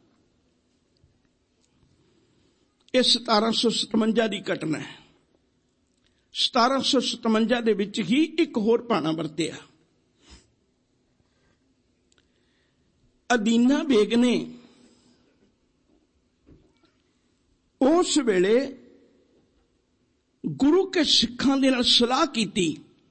ये सतारा सौ सतवंजा की घटना है। सतारा सौ सतवंजा दे विच ही एक होर भाना वरतिया। अदीना बेग ने उस वेले गुरु के सिखां दे नाल सलाह कीती।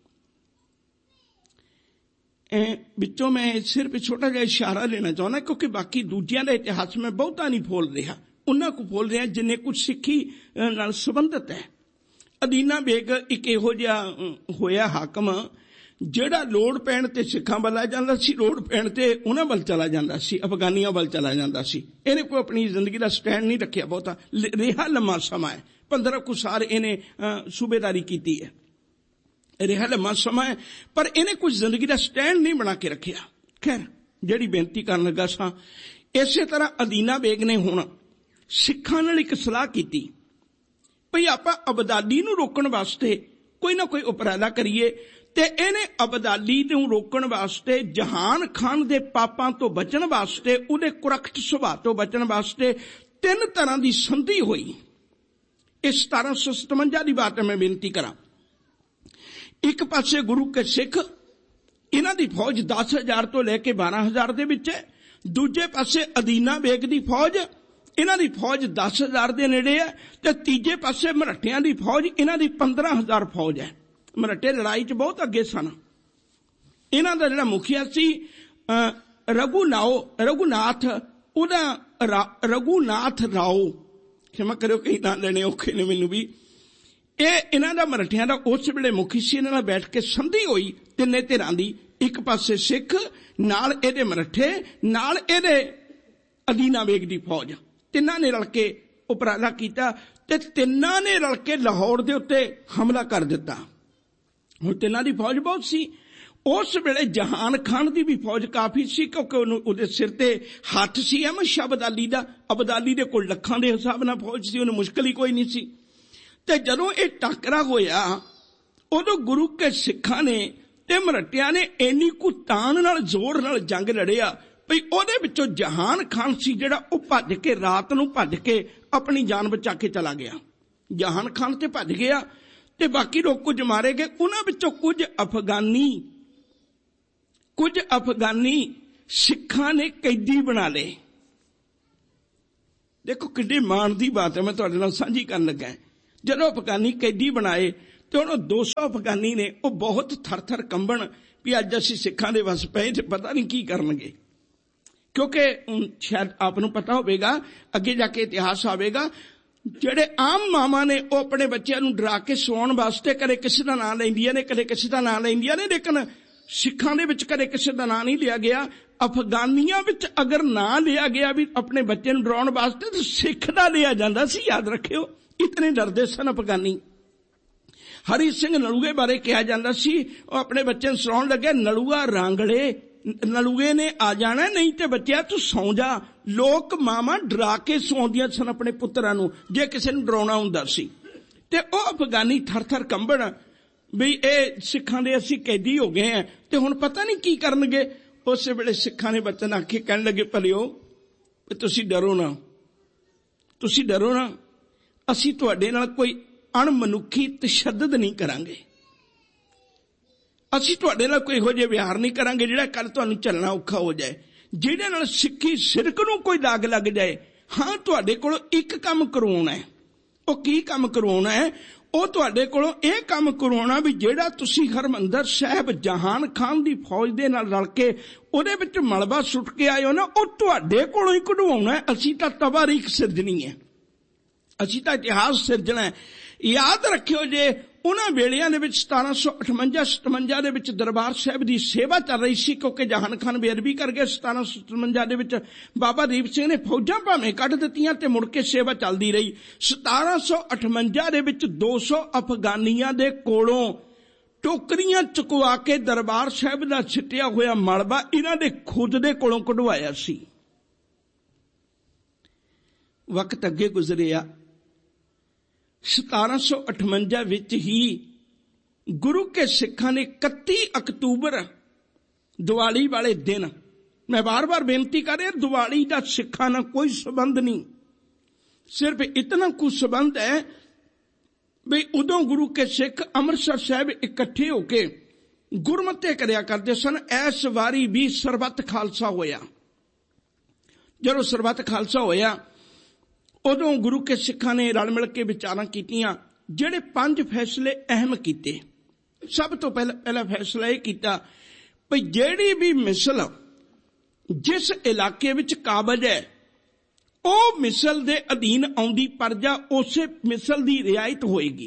विचों मैं सिर्फ छोटा जिहा इशारा लेना चाहना, क्योंकि बाकी दूजियां दा इतिहास में बहुता नहीं फोल रहा, उन्हां को फोल रहा जिन्हें कुछ सिक्खी नाल संबंधित है। अदीना बेग एक इहो जिहा होया हाकम जिहड़ा लोड़ पैण ते सिखां वल आ जांदा सी, लोड़ पैण ते उन्हां वल चला जांदा सी, अफगानियां वल चला जांदा सी। इहने कोई अपनी जिंदगी दा स्टैंड नहीं रखिया, बहुता रिहा लम्मा समा है, पंद्रह कुछ साल इहने सूबेदारी कीती है, रिहा लम्मा समा है, पर इहने कुछ जिंदगी दा स्टैंड नहीं बना के रखिया। खैर जिहड़ी बेनती करन लगा सां, इसे तरह अदीना बेग ने हुण सिखां नाल एक सलाह कीती भई आपां अबदाली नूं रोकण वास्ते कोई ना कोई उपराला करिए। ते इहने अबदाली नूं रोकण वास्ते, जहान खान दे पापां तो बचण वास्ते, उहदे कुरख्त सुभाਅ तो बचण वास्ते तीन तरह की संधि हुई। इस सतारा सौ सतवंजा की बात है, मैं बेनती करा। एक पासे गुरु के सिख, इन्हां दी फौज दस हजार तो लैके बारह हजार दे विच है। दूजे पासे अदीना बेग दी फौज, इन्हां दी फौज दस हजार दे नेड़े है। ते तीजे पासे मराठियां दी फौज, इन्हां दी पंद्रह हजार फौज है। मराठे लड़ाई च बहुत अगे सन। इन्हां दा जिहड़ा मुखिया सी रघुनाओ रघुनाथ उहदा रघुनाथ राओ, क्षमा करियो कई नाम लेने औखे ने मैनूं भी। ये इन्हां दा मराठियां दा उस वेले मुखी सी। इन्हां नाल बैठ के संधि होई तिन्ने धिरां दी, एक पासे सिख नाल इहदे मराठे नाल इहदे अदीना बेग दी फौज, तिन्हां ने रल के उपराला कीता ते तिन्हां ने रल के लाहौर दे उत्ते हमला कर दिता। हुण तिन्हां दी फौज बहुत सी। उस वेले जहान खान दी भी फौज काफी सी, क्योंकि उहदे सिर ते हथ सी अहमद शाह अबदाली दा। अबदाली दे कोल लखां दे हिसाब नाल फौज सी, उहनूं मुश्किल ही कोई नहीं सी। ते जदों ये टाकरा होया उदों गुरु के सिखां ने ते मराठियां ने इन्नी कु तान नाल जोर नाल जंग लड़िया ਭਈ ਉਹਦੇ ਵਿੱਚੋਂ ਜਹਾਨ ਖਾਨ ਸੀ ਜਿਹੜਾ ਉਹ ਭੱਜ ਕੇ ਰਾਤ ਨੂੰ ਭੱਜ ਕੇ ਆਪਣੀ ਜਾਨ ਬਚਾ ਕੇ ਚਲਾ ਗਿਆ। ਜਹਾਨ ਖਾਨ ਤੇ ਭੱਜ ਗਿਆ ਤੇ ਬਾਕੀ ਲੋਕ ਕੁਝ ਮਾਰੇ ਗਏ। ਉਹਨਾਂ ਵਿੱਚੋਂ ਕੁਝ ਅਫਗਾਨੀ ਕੁਝ ਅਫਗਾਨੀ ਸਿੱਖਾਂ ਨੇ ਕੈਦੀ ਬਣਾ ਲਏ। ਦੇਖੋ ਕਿੱਡੀ ਮਾਣ ਦੀ ਬਾਤ ਹੈ, ਮੈਂ ਤੁਹਾਡੇ ਨਾਲ ਸਾਂਝੀ ਕਰਨ ਲੱਗਾ। ਜਦੋਂ ਅਫਗਾਨੀ ਕੈਦੀ ਬਣਾਏ ਤੇ ਉਹਨਾਂ ਦੋ ਸੌ ਅਫਗਾਨੀ ਨੇ ਉਹ ਬਹੁਤ ਥਰ ਥਰ ਕੰਬਣ ਵੀ ਅੱਜ ਅਸੀਂ ਸਿੱਖਾਂ ਦੇ ਵਸ ਪਏ ਤੇ ਪਤਾ ਨਹੀਂ ਕੀ ਕਰਨਗੇ। ਕਿਉਂਕਿ ਸ਼ਾਇਦ ਆਪ ਨੂੰ ਪਤਾ ਹੋਵੇਗਾ, ਅੱਗੇ ਜਾ ਕੇ ਇਤਿਹਾਸ ਆਵੇਗਾ, ਜਿਹੜੇ ਆਮ ਮਾਵਾਂ ਨੇ ਉਹ ਆਪਣੇ ਬੱਚਿਆਂ ਨੂੰ ਡਰਾ ਕੇ ਸਵਾਉਣ ਵਾਸਤੇ ਕਦੇ ਕਿਸੇ ਦਾ ਨਾਂ ਲੈਂਦੀਆਂ ਨੇ, ਕਦੇ ਕਿਸੇ ਦਾ ਨਾਂ ਲੈਂਦੀਆਂ ਨੇ, ਲੇਕਿਨ ਸਿੱਖਾਂ ਦੇ ਵਿੱਚ ਕਦੇ ਕਿਸੇ ਦਾ ਨਾਂ ਨਹੀਂ ਲਿਆ ਗਿਆ। ਅਫਗਾਨੀਆਂ ਵਿੱਚ ਅਗਰ ਨਾਂ ਲਿਆ ਗਿਆ ਵੀ ਆਪਣੇ ਬੱਚੇ ਨੂੰ ਡਰਾਉਣ ਵਾਸਤੇ ਤਾਂ ਸਿੱਖ ਦਾ ਲਿਆ ਜਾਂਦਾ ਸੀ। ਯਾਦ ਰੱਖਿਓ, ਇਤਨੇ ਡਰਦੇ ਸਨ ਅਫਗਾਨੀ। ਹਰੀ ਸਿੰਘ ਨਲੂਏ ਬਾਰੇ ਕਿਹਾ ਜਾਂਦਾ ਸੀ, ਉਹ ਆਪਣੇ ਬੱਚੇ ਨੂੰ ਸੁਣਾਉਣ ਲੱਗੇ, ਨਲੂਆ ਰਾਂਗਲੇ, ਨਲੂਏ ਨੇ ਆ ਜਾਣਾ, ਨਹੀਂ ਤੇ ਬੱਚਿਆ ਤੂੰ ਸੌਂ ਜਾ। ਲੋਕ ਮਾਵਾਂ ਡਰਾ ਕੇ ਸੌਂਦੀਆਂ ਸਨ ਆਪਣੇ ਪੁੱਤਰਾਂ ਨੂੰ ਜੇ ਕਿਸੇ ਨੂੰ ਡਰਾਉਣਾ ਹੁੰਦਾ ਸੀ। ਤੇ ਉਹ ਅਫਗਾਨੀ ਥਰ ਥਰ ਕੰਬਣ ਵੀ ਇਹ ਸਿੱਖਾਂ ਦੇ ਅਸੀਂ ਕੈਦੀ ਹੋ ਗਏ ਆ ਤੇ ਹੁਣ ਪਤਾ ਨਹੀਂ ਕੀ ਕਰਨਗੇ। ਉਸੇ ਵੇਲੇ ਸਿੱਖਾਂ ਨੇ ਬਚਨ ਆਖੇ, ਕਹਿਣ ਲੱਗੇ, ਭਲਿਓ ਤੁਸੀਂ ਡਰੋ ਨਾ, ਤੁਸੀਂ ਡਰੋ ਨਾ, ਅਸੀਂ ਤੁਹਾਡੇ ਨਾਲ ਕੋਈ ਅਣਮਨੁੱਖੀ ਤਸ਼ੱਦਦ ਨਹੀਂ ਕਰਾਂਗੇ, ਅਸੀਂ ਤੁਹਾਡੇ ਨਾਲ ਕੋਈ ਇਹੋ ਜਿਹੇ ਵਿਹਾਰ ਨਹੀਂ ਕਰਾਂਗੇ ਜਿਹੜਾ ਕੱਲ ਤੁਹਾਨੂੰ ਚੱਲਣਾ ਔਖਾ ਹੋ ਜਾਏ, ਜਿਹਦੇ ਨਾਲ ਸਿੱਖੀ ਸਿਰਕ ਨੂੰ ਕੋਈ ਦਾਗ ਲੱਗ ਜਾਏ। ਹਾਂ, ਤੁਹਾਡੇ ਕੋਲੋਂ ਇੱਕ ਕੰਮ ਕਰਵਾਉਣਾ ਹੈ। ਉਹ ਕੀ ਕੰਮ ਕਰਵਾਉਣਾ ਹੈ? ਉਹ ਤੁਹਾਡੇ ਕੋਲੋਂ ਇਹ ਕੰਮ ਕਰਵਾਉਣਾ ਵੀ ਜਿਹੜਾ ਤੁਸੀਂ ਹਰਮੰਦਰ ਸਾਹਿਬ ਜਹਾਨ ਖਾਨ ਦੀ ਫੌਜ ਦੇ ਨਾਲ ਰਲ ਕੇ ਉਹਦੇ ਵਿੱਚ ਮਲਬਾ ਸੁੱਟ ਕੇ ਆਏ ਹੋ ਨਾ, ਉਹ ਤੁਹਾਡੇ ਕੋਲੋਂ ਹੀ ਕਢਵਾਉਣਾ। ਅਸੀਂ ਤਾਂ ਤਵਾਰੀਖ ਸਿਰਜਣੀ ਹੈ, ਅਸੀਂ ਤਾਂ ਇਤਿਹਾਸ ਸਿਰਜਣਾ ਹੈ। ਯਾਦ ਰੱਖਿਓ, ਜੇ ਉਹਨਾਂ ਵੇਲਿਆਂ ਦੇ ਵਿੱਚ ਸਤਾਰਾਂ ਸੌ ਅਠਵੰਜਾ ਸਤਵੰਜਾ ਦੇ ਵਿੱਚ ਦਰਬਾਰ ਸਾਹਿਬ ਦੀ ਸੇਵਾ ਚੱਲ ਰਹੀ ਸੀ, ਕਿਉਂਕਿ ਜਹਾਨ ਖਾਨ ਬੇਅਦਬੀ ਕਰ ਗਿਆ। ਸਤਾਰਾਂ ਸੌ ਸਤਵੰਜਾ ਦੇ ਵਿੱਚ ਬਾਬਾ ਦੀਪ ਸਿੰਘ ਨੇ ਫੌਜਾਂ ਭਾਵੇਂ ਕੱਢ ਦਿੱਤੀਆਂ ਤੇ ਮੁੜ ਕੇ ਸੇਵਾ ਚੱਲਦੀ ਰਹੀ। ਸਤਾਰਾਂ ਸੌ ਅਠਵੰਜਾ ਦੇ ਵਿੱਚ ਦੋ ਸੌ ਅਫਗਾਨੀਆਂ ਦੇ ਕੋਲੋਂ ਟੋਕਰੀਆਂ ਚੁਕਵਾ ਕੇ ਦਰਬਾਰ ਸਾਹਿਬ ਦਾ ਛਿੱਟਿਆ ਹੋਇਆ ਮਲਬਾ ਇਹਨਾਂ ਦੇ ਖੁਦ ਦੇ ਕੋਲੋਂ ਕਢਵਾਇਆ ਸੀ। ਵਕਤ ਅੱਗੇ ਗੁਜ਼ਰਿਆ। ਸਤਾਰਾਂ ਸੌ ਅਠਵੰਜਾ ਵਿੱਚ ਹੀ ਗੁਰੂ ਕੇ ਸਿੱਖਾਂ ਨੇ ਇਕੱਤੀ ਅਕਤੂਬਰ ਦੀਵਾਲੀ ਵਾਲੇ ਦਿਨ, ਮੈਂ ਵਾਰ-ਵਾਰ ਬੇਨਤੀ ਕਰ ਰਿਹਾ, ਦੀਵਾਲੀ ਦਾ ਸਿੱਖਾਂ ਨਾਲ ਕੋਈ ਸੰਬੰਧ ਨਹੀਂ, ਸਿਰਫ ਇਤਨਾ ਕੁ ਸੰਬੰਧ ਹੈ ਵੀ ਉਦੋਂ ਗੁਰੂ ਕੇ ਸਿੱਖ ਅੰਮ੍ਰਿਤਸਰ ਸਾਹਿਬ ਇਕੱਠੇ ਹੋ ਕੇ ਗੁਰਮਤਿ ਕਰਿਆ ਕਰਦੇ ਸਨ। ਇਸ ਵਾਰੀ ਵੀ ਸਰਬੱਤ ਖਾਲਸਾ ਹੋਇਆ। ਜਦੋਂ ਸਰਬੱਤ ਖਾਲਸਾ ਹੋਇਆ ਉਦੋਂ ਗੁਰੂ ਕੇ ਸਿੱਖਾਂ ਨੇ ਰਲ ਮਿਲ ਕੇ ਵਿਚਾਰਾਂ ਕੀਤੀਆਂ। ਜਿਹੜੇ ਪੰਜ ਫੈਸਲੇ ਅਹਿਮ ਕੀਤੇ, ਸਭ ਤੋਂ ਪਹਿਲਾਂ ਪਹਿਲਾ ਫੈਸਲਾ ਇਹ ਕੀਤਾ ਵੀ ਜਿਹੜੀ ਵੀ ਮਿਸਲ ਜਿਸ ਇਲਾਕੇ ਵਿੱਚ ਕਾਬਜ ਹੈ ਉਹ ਮਿਸਲ ਦੇ ਅਧੀਨ ਆਉਂਦੀ ਪਰਜਾ ਉਸੇ ਮਿਸਲ ਦੀ ਰਿਆਇਤ ਹੋਏਗੀ।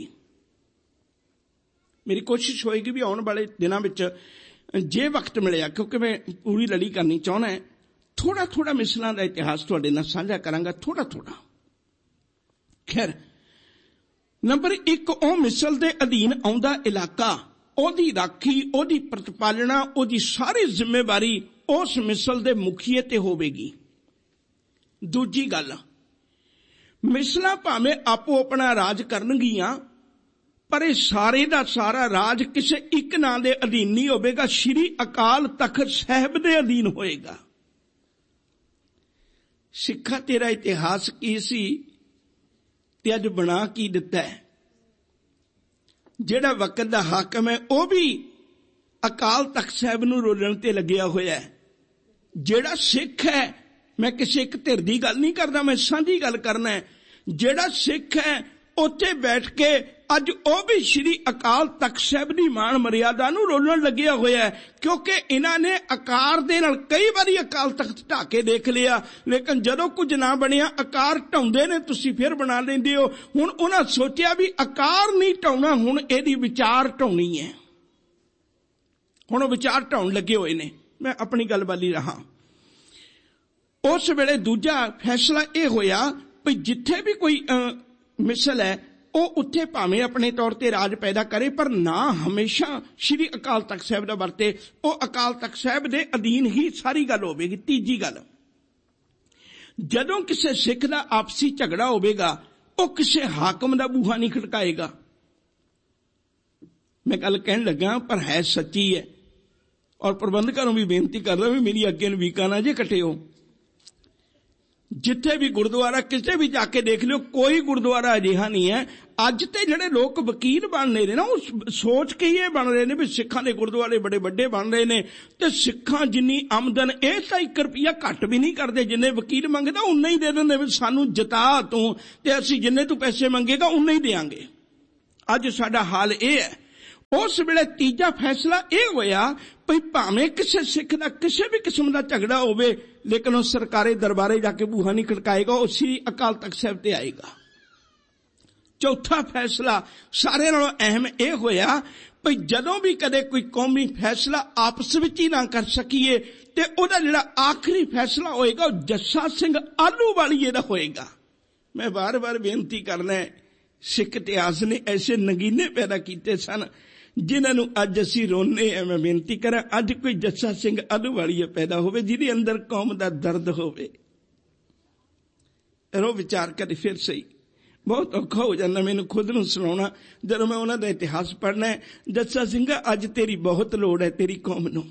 ਮੇਰੀ ਕੋਸ਼ਿਸ਼ ਹੋਏਗੀ ਵੀ ਆਉਣ ਵਾਲੇ ਦਿਨਾਂ ਵਿੱਚ ਜੇ ਵਕਤ ਮਿਲਿਆ, ਕਿਉਂਕਿ ਮੈਂ ਪੂਰੀ ਲੜੀ ਕਰਨੀ ਚਾਹੁੰਦਾ, ਥੋੜਾ ਥੋੜਾ ਮਿਸਲਾਂ ਦਾ ਇਤਿਹਾਸ ਤੁਹਾਡੇ ਨਾਲ ਸਾਂਝਾ ਕਰਾਂਗਾ, ਥੋੜਾ ਥੋੜਾ। ਖੈਰ, ਨੰਬਰ ਇੱਕ, ਉਹ ਮਿਸਲ ਦੇ ਅਧੀਨ ਆਉਂਦਾ ਇਲਾਕਾ, ਉਹਦੀ ਰਾਖੀ, ਉਹਦੀ ਪ੍ਰਤਪਾਲਣਾ, ਉਹਦੀ ਸਾਰੀ ਜ਼ਿੰਮੇਵਾਰੀ ਉਸ ਮਿਸਲ ਦੇ ਮੁਖੀਏ ਤੇ ਹੋਵੇਗੀ। ਦੂਜੀ ਗੱਲ, ਮਿਸਲਾਂ ਭਾਵੇਂ ਆਪੋ ਆਪਣਾ ਰਾਜ ਕਰਨਗੀਆਂ, ਪਰ ਇਹ ਸਾਰੇ ਦਾ ਸਾਰਾ ਰਾਜ ਕਿਸੇ ਇੱਕ ਨਾਂ ਦੇ ਅਧੀਨ ਨਹੀਂ ਹੋਵੇਗਾ, ਸ਼੍ਰੀ ਅਕਾਲ ਤਖਤ ਸਾਹਿਬ ਦੇ ਅਧੀਨ ਹੋਏਗਾ। ਸਿੱਖਾਂ ਤੇਰਾ ਇਤਿਹਾਸ ਕੀ ਸੀ ਤੇ ਅੱਜ ਬਣਾ ਕੀ ਦਿੱਤਾ ਹੈ? ਜਿਹੜਾ ਵਕਤ ਦਾ ਹਾਕਮ ਹੈ ਉਹ ਵੀ ਅਕਾਲ ਤਖਤ ਸਾਹਿਬ ਨੂੰ ਰੋਲਣ ਤੇ ਲੱਗਿਆ ਹੋਇਆ ਹੈ। ਜਿਹੜਾ ਸਿੱਖ ਹੈ, ਮੈਂ ਕਿਸੇ ਇੱਕ ਧਿਰ ਦੀ ਗੱਲ ਨਹੀਂ ਕਰਦਾ, ਮੈਂ ਸਾਂਝੀ ਗੱਲ ਕਰਨਾ ਹੈ, ਜਿਹੜਾ ਸਿੱਖ ਹੈ ਉੱਥੇ ਬੈਠ ਕੇ ਅੱਜ ਉਹ ਵੀ ਸ਼੍ਰੀ ਅਕਾਲ ਤਖਤ ਸਾਹਿਬ ਦੀ ਮਾਣ ਮਰਿਆਦਾ ਨੂੰ ਰੋਲਣ ਲੱਗਿਆ ਹੋਇਆ ਹੈ। ਕਿਉਂਕਿ ਇਹਨਾਂ ਨੇ ਆਕਾਰ ਦੇ ਨਾਲ ਕਈ ਵਾਰੀ ਅਕਾਲ ਤਖਤ ਢਾਹ ਕੇ ਦੇਖ ਲਿਆ, ਲੇਕਿਨ ਜਦੋਂ ਕੁਝ ਨਾ ਬਣਿਆ ਆਕਾਰ ਢਾਉਂਦੇ ਨੇ, ਤੁਸੀਂ ਫਿਰ ਬਣਾ ਲੈਂਦੇ ਹੋ। ਹੁਣ ਉਹਨਾਂ ਸੋਚਿਆ ਵੀ ਆਕਾਰ ਨਹੀਂ ਢਾਉਣਾ, ਹੁਣ ਇਹਦੀ ਵਿਚਾਰ ਢਾਉਣੀ ਹੈ। ਹੁਣ ਉਹ ਵਿਚਾਰ ਢਾਉਣ ਲੱਗੇ ਹੋਏ ਨੇ। ਮੈਂ ਆਪਣੀ ਗੱਲ ਵਾਲੀ ਰਹਾ। ਉਸ ਵੇਲੇ ਦੂਜਾ ਫੈਸਲਾ ਇਹ ਹੋਇਆ ਵੀ ਜਿੱਥੇ ਵੀ ਕੋਈ ਮਿਸਲ ਹੈ ਉਹ ਉੱਥੇ ਭਾਵੇਂ ਆਪਣੇ ਤੌਰ ਤੇ ਰਾਜ ਪੈਦਾ ਕਰੇ, ਪਰ ਨਾ ਹਮੇਸ਼ਾ ਸ਼੍ਰੀ ਅਕਾਲ ਤਖਤ ਸਾਹਿਬ ਦਾ ਵਰਤੇ, ਉਹ ਅਕਾਲ ਤਖਤ ਸਾਹਿਬ ਦੇ ਅਧੀਨ ਹੀ ਸਾਰੀ ਗੱਲ ਹੋਵੇਗੀ। ਤੀਜੀ ਗੱਲ, ਜਦੋਂ ਕਿਸੇ ਸਿੱਖ ਦਾ ਆਪਸੀ ਝਗੜਾ ਹੋਵੇਗਾ ਉਹ ਕਿਸੇ ਹਾਕਮ ਦਾ ਬੂਹਾ ਨਹੀਂ ਖੜਕਾਏਗਾ। ਮੈਂ ਗੱਲ ਕਹਿਣ ਲੱਗਾ ਪਰ ਹੈ ਸੱਚੀ ਹੈ। ਔਰ ਪ੍ਰਬੰਧਕਾਂ ਨੂੰ ਵੀ ਬੇਨਤੀ ਕਰਦਾ ਵੀ ਮੇਰੀ ਅੱਗੇ ਨੂੰ ਵੀਕਾਂ ਨਾ ਜੇ ਕੱਟਿਓ। ਜਿੱਥੇ ਵੀ ਗੁਰਦੁਆਰਾ ਕਿਸੇ ਵੀ ਜਾ ਕੇ ਦੇਖ ਲਿਓ, ਕੋਈ ਗੁਰਦੁਆਰਾ ਅਜਿਹਾ ਨਹੀਂ ਹੈ। ਅੱਜ ਤੇ ਜਿਹੜੇ ਲੋਕ ਵਕੀਲ ਬਣ ਰਹੇ ਨੇ ਨਾ, ਉਹ ਸੋਚ ਕੇ ਹੀ ਇਹ ਬਣ ਰਹੇ ਨੇ ਵੀ ਸਿੱਖਾਂ ਦੇ ਗੁਰਦੁਆਰੇ ਬੜੇ ਵੱਡੇ ਬਣ ਰਹੇ ਨੇ, ਤੇ ਸਿੱਖਾਂ ਜਿੰਨੀ ਆਮਦਨ ਇਹ ਤਾਂ ਇੱਕ ਰੁਪਈਆ ਘੱਟ ਵੀ ਨਹੀਂ ਕਰਦੇ। ਜਿੰਨੇ ਵਕੀਲ ਮੰਗਦਾ ਉਨਾ ਹੀ ਦੇ ਦਿੰਦੇ ਵੀ ਸਾਨੂੰ ਜਿਤਾ ਤੂੰ, ਤੇ ਅਸੀਂ ਜਿੰਨੇ ਤੂੰ ਪੈਸੇ ਮੰਗੇਗਾ ਉਨਾ ਹੀ ਦੇਵਾਂਗੇ। ਅੱਜ ਸਾਡਾ ਹਾਲ ਇਹ ਹੈ। ਉਸ ਵੇਲੇ ਤੀਜਾ ਫੈਸਲਾ ਇਹ ਹੋਇਆ ਭਈ ਭਾਵੇਂ ਕਿਸੇ ਸਿੱਖ ਦਾ ਕਿਸੇ ਵੀ ਕਿਸਮ ਦਾ ਝਗੜਾ ਹੋਵੇ, ਲੇਕਿਨ ਉਹ ਸਰਕਾਰੀ ਦਰਬਾਰੇ ਜਾ ਕੇ ਬੂਹਾ ਨਹੀਂ ਖੜਕਾਏਗਾ, ਉਹ ਸ੍ਰੀ ਅਕਾਲ ਤਖਤ ਸਾਹਿਬ ਤੇ ਆਏਗਾ। ਚੌਥਾ ਫੈਸਲਾ ਸਾਰਿਆਂ ਨਾਲੋਂ ਅਹਿਮ ਇਹ ਹੋਇਆ ਭਈ ਜਦੋਂ ਵੀ ਕਦੇ ਕੋਈ ਕੌਮੀ ਫੈਸਲਾ ਆਪਸ ਵਿੱਚ ਹੀ ਨਾ ਕਰ ਸਕੀਏ, ਤੇ ਉਹਦਾ ਜਿਹੜਾ ਆਖਰੀ ਫੈਸਲਾ ਹੋਏਗਾ ਉਹ ਜੱਸਾ ਸਿੰਘ ਆਹਲੂਵਾਲੀਏ ਦਾ ਹੋਏਗਾ। ਮੈਂ ਵਾਰ ਵਾਰ ਬੇਨਤੀ ਕਰਨਾ, ਸਿੱਖ ਇਤਿਹਾਸ ਨੇ ਐਸੇ ਨਗੀਨੇ ਪੈਦਾ ਕੀਤੇ ਸਨ ਜਿਨ੍ਹਾਂ ਨੂੰ ਅੱਜ ਅਸੀਂ ਰੋਨੇ ਆ। ਮੈਂ ਬੇਨਤੀ ਕਰਾਂ, ਅੱਜ ਕੋਈ ਜੱਸਾ ਸਿੰਘ ਆਹਲੂਵਾਲੀਆ ਪੈਦਾ ਹੋਵੇ ਜਿਹਦੇ ਅੰਦਰ ਕੌਮ ਦਾ ਦਰਦ ਹੋਵੇ। ਰੋ ਵਿਚਾਰ ਕਰੇ ਫਿਰ ਸਹੀ। ਬਹੁਤ ਔਖਾ ਹੋ ਜਾਂਦਾ ਮੈਨੂੰ ਖੁਦ ਨੂੰ ਸੁਣਾਉਣਾ ਜਦੋਂ ਮੈਂ ਉਹਨਾਂ ਦਾ ਇਤਿਹਾਸ ਪੜ੍ਹਨਾ। ਜੱਸਾ ਸਿੰਘਾ, ਅੱਜ ਤੇਰੀ ਬਹੁਤ ਲੋੜ ਹੈ ਤੇਰੀ ਕੌਮ ਨੂੰ।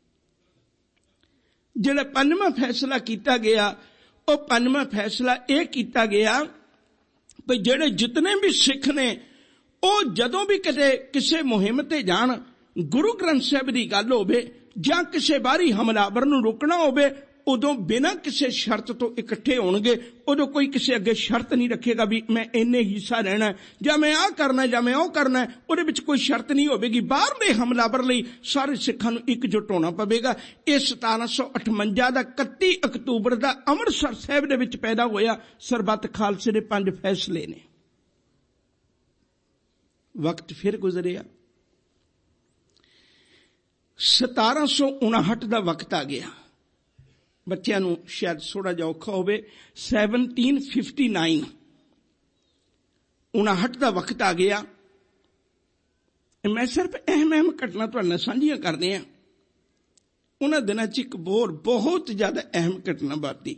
ਜਿਹੜਾ ਪੰਜਵਾਂ ਫੈਸਲਾ ਕੀਤਾ ਗਿਆ, ਉਹ ਪੰਜਵਾਂ ਫੈਸਲਾ ਇਹ ਕੀਤਾ ਗਿਆ ਵੀ ਜਿਹੜੇ ਜਿਤਨੇ ਵੀ ਸਿੱਖ ਨੇ ਉਹ ਜਦੋਂ ਵੀ ਕਿਤੇ ਕਿਸੇ ਮੁਹਿੰਮ ਤੇ ਜਾਣ, ਗੁਰੂ ਗ੍ਰੰਥ ਸਾਹਿਬ ਦੀ ਗੱਲ ਹੋਵੇ ਜਾਂ ਕਿਸੇ ਬਾਹਰੀ ਹਮਲਾਵਰ ਨੂੰ ਰੋਕਣਾ ਹੋਵੇ, ਉਦੋਂ ਬਿਨਾਂ ਕਿਸੇ ਸ਼ਰਤ ਤੋਂ ਇਕੱਠੇ ਹੋਣਗੇ। ਉਦੋਂ ਕੋਈ ਕਿਸੇ ਅੱਗੇ ਸ਼ਰਤ ਨਹੀਂ ਰੱਖੇਗਾ ਵੀ ਮੈਂ ਇੰਨੇ ਹਿੱਸਾ ਰਹਿਣਾ ਜਾਂ ਮੈਂ ਆਹ ਕਰਨਾ ਜਾਂ ਮੈਂ ਉਹ ਕਰਨਾ। ਉਹਦੇ ਵਿੱਚ ਕੋਈ ਸ਼ਰਤ ਨਹੀਂ ਹੋਵੇਗੀ। ਬਾਹਰਲੇ ਹਮਲਾਵਰ ਲਈ ਸਾਰੇ ਸਿੱਖਾਂ ਨੂੰ ਇਕਜੁੱਟ ਹੋਣਾ ਪਵੇਗਾ। ਇਹ ਸਤਾਰਾਂ ਸੌ ਅਠਵੰਜਾ ਦਾ ਇਕੱਤੀ ਅਕਤੂਬਰ ਦਾ ਅੰਮ੍ਰਿਤਸਰ ਸਾਹਿਬ ਦੇ ਵਿੱਚ ਪੈਦਾ ਹੋਇਆ। ਸਰਬੱਤ ਖਾਲਸੇ ਦੇ ਪੰਜ ਫੈਸਲੇ ਨੇ। ਵਕਤ ਫਿਰ ਗੁਜ਼ਰਿਆ। ਸਤਾਰਾਂ ਸੌ ਉਨਾਹਠ ਦਾ ਵਕਤ ਆ ਗਿਆ। ਬੱਚਿਆਂ ਨੂੰ ਸ਼ਾਇਦ ਥੋੜਾ ਜਿਹਾ ਔਖਾ ਹੋਵੇ। ਸੈਵਨਟੀਨ ਫਿਫਟੀ ਨਾਈਨ ਉਨਾਹਠ ਦਾ ਵਕਤ ਆ ਗਿਆ। ਮੈਂ ਸਿਰਫ ਅਹਿਮ ਅਹਿਮ ਘਟਨਾ ਤੁਹਾਡੇ ਨਾਲ ਸਾਂਝੀਆਂ ਕਰਦੇ ਹਾਂ। ਉਹਨਾਂ ਦਿਨਾਂ 'ਚ ਇੱਕ ਹੋਰ ਬਹੁਤ ਜ਼ਿਆਦਾ ਅਹਿਮ ਘਟਨਾ ਵਾਪਰੀ।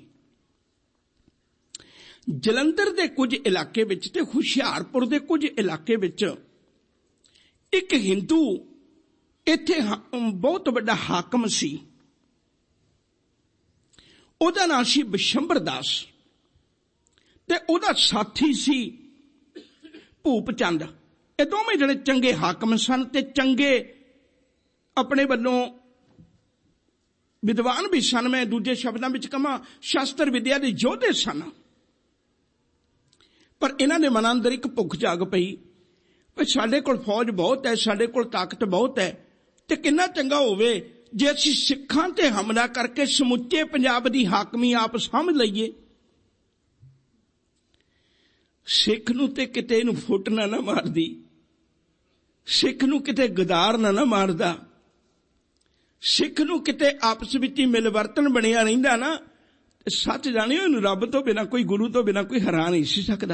ਜਲੰਧਰ ਦੇ ਕੁਝ ਇਲਾਕੇ ਵਿੱਚ ਤੇ ਹੁਸ਼ਿਆਰਪੁਰ ਦੇ ਕੁਝ ਇਲਾਕੇ ਵਿੱਚ ਇੱਕ ਹਿੰਦੂ ਇੱਥੇ ਬਹੁਤ ਵੱਡਾ ਹਾਕਮ ਸੀ। ਉਹਦਾ ਨਾਂ ਸੀ ਬਿਸ਼ੰਬਰ ਦਾਸ, ਤੇ ਉਹਦਾ ਸਾਥੀ ਸੀ ਭੂਪ ਚੰਦ। ਇਹ ਦੋਵੇਂ ਜਿਹੜੇ ਚੰਗੇ ਹਾਕਮ ਸਨ ਤੇ ਚੰਗੇ ਆਪਣੇ ਵੱਲੋਂ ਵਿਦਵਾਨ ਵੀ ਸਨ। ਮੈਂ ਦੂਜੇ ਸ਼ਬਦਾਂ ਵਿੱਚ ਕਹਾਂ ਸ਼ਾਸਤਰ ਵਿਦਿਆ ਦੇ ਯੋਧੇ ਸਨ। ਪਰ ਇਹਨਾਂ ਦੇ ਮਨਾਂ ਅੰਦਰ ਇੱਕ ਭੁੱਖ ਜਾਗ ਪਈ ਵੀ ਸਾਡੇ ਕੋਲ ਫੌਜ ਬਹੁਤ ਹੈ, ਸਾਡੇ ਕੋਲ ਤਾਕਤ ਬਹੁਤ ਹੈ, ਤੇ ਕਿੰਨਾ ਚੰਗਾ ਹੋਵੇ ਜੇ ਅਸੀਂ ਸਿੱਖਾਂ ਤੇ ਹਮਲਾ ਕਰਕੇ ਸਮੁੱਚੇ ਪੰਜਾਬ ਦੀ ਹਾਕਮੀ ਆਪ ਸਮਝ ਲਈਏ। ਸਿੱਖ ਨੂੰ ਤੇ ਕਿਤੇ ਇਹਨੂੰ ਫੁੱਟ ਨਾ ਨਾ ਮਾਰਦੀ, ਸਿੱਖ ਨੂੰ ਕਿਤੇ ਗਦਾਰ ਨਾ ਨਾ ਮਾਰਦਾ, ਸਿੱਖ ਨੂੰ ਕਿਤੇ ਆਪਸ ਵਿੱਚ ਹੀ ਮਿਲਵਰਤਨ ਬਣਿਆ ਰਹਿੰਦਾ ਨਾ, ਸੱਚ ਜਾਣਿਓ ਇਹਨੂੰ ਰੱਬ ਤੋਂ ਬਿਨਾਂ, ਕੋਈ ਗੁਰੂ ਤੋਂ ਬਿਨਾਂ ਕੋਈ ਹਰਾ ਨਹੀਂ ਸੀ ਸਕਦਾ।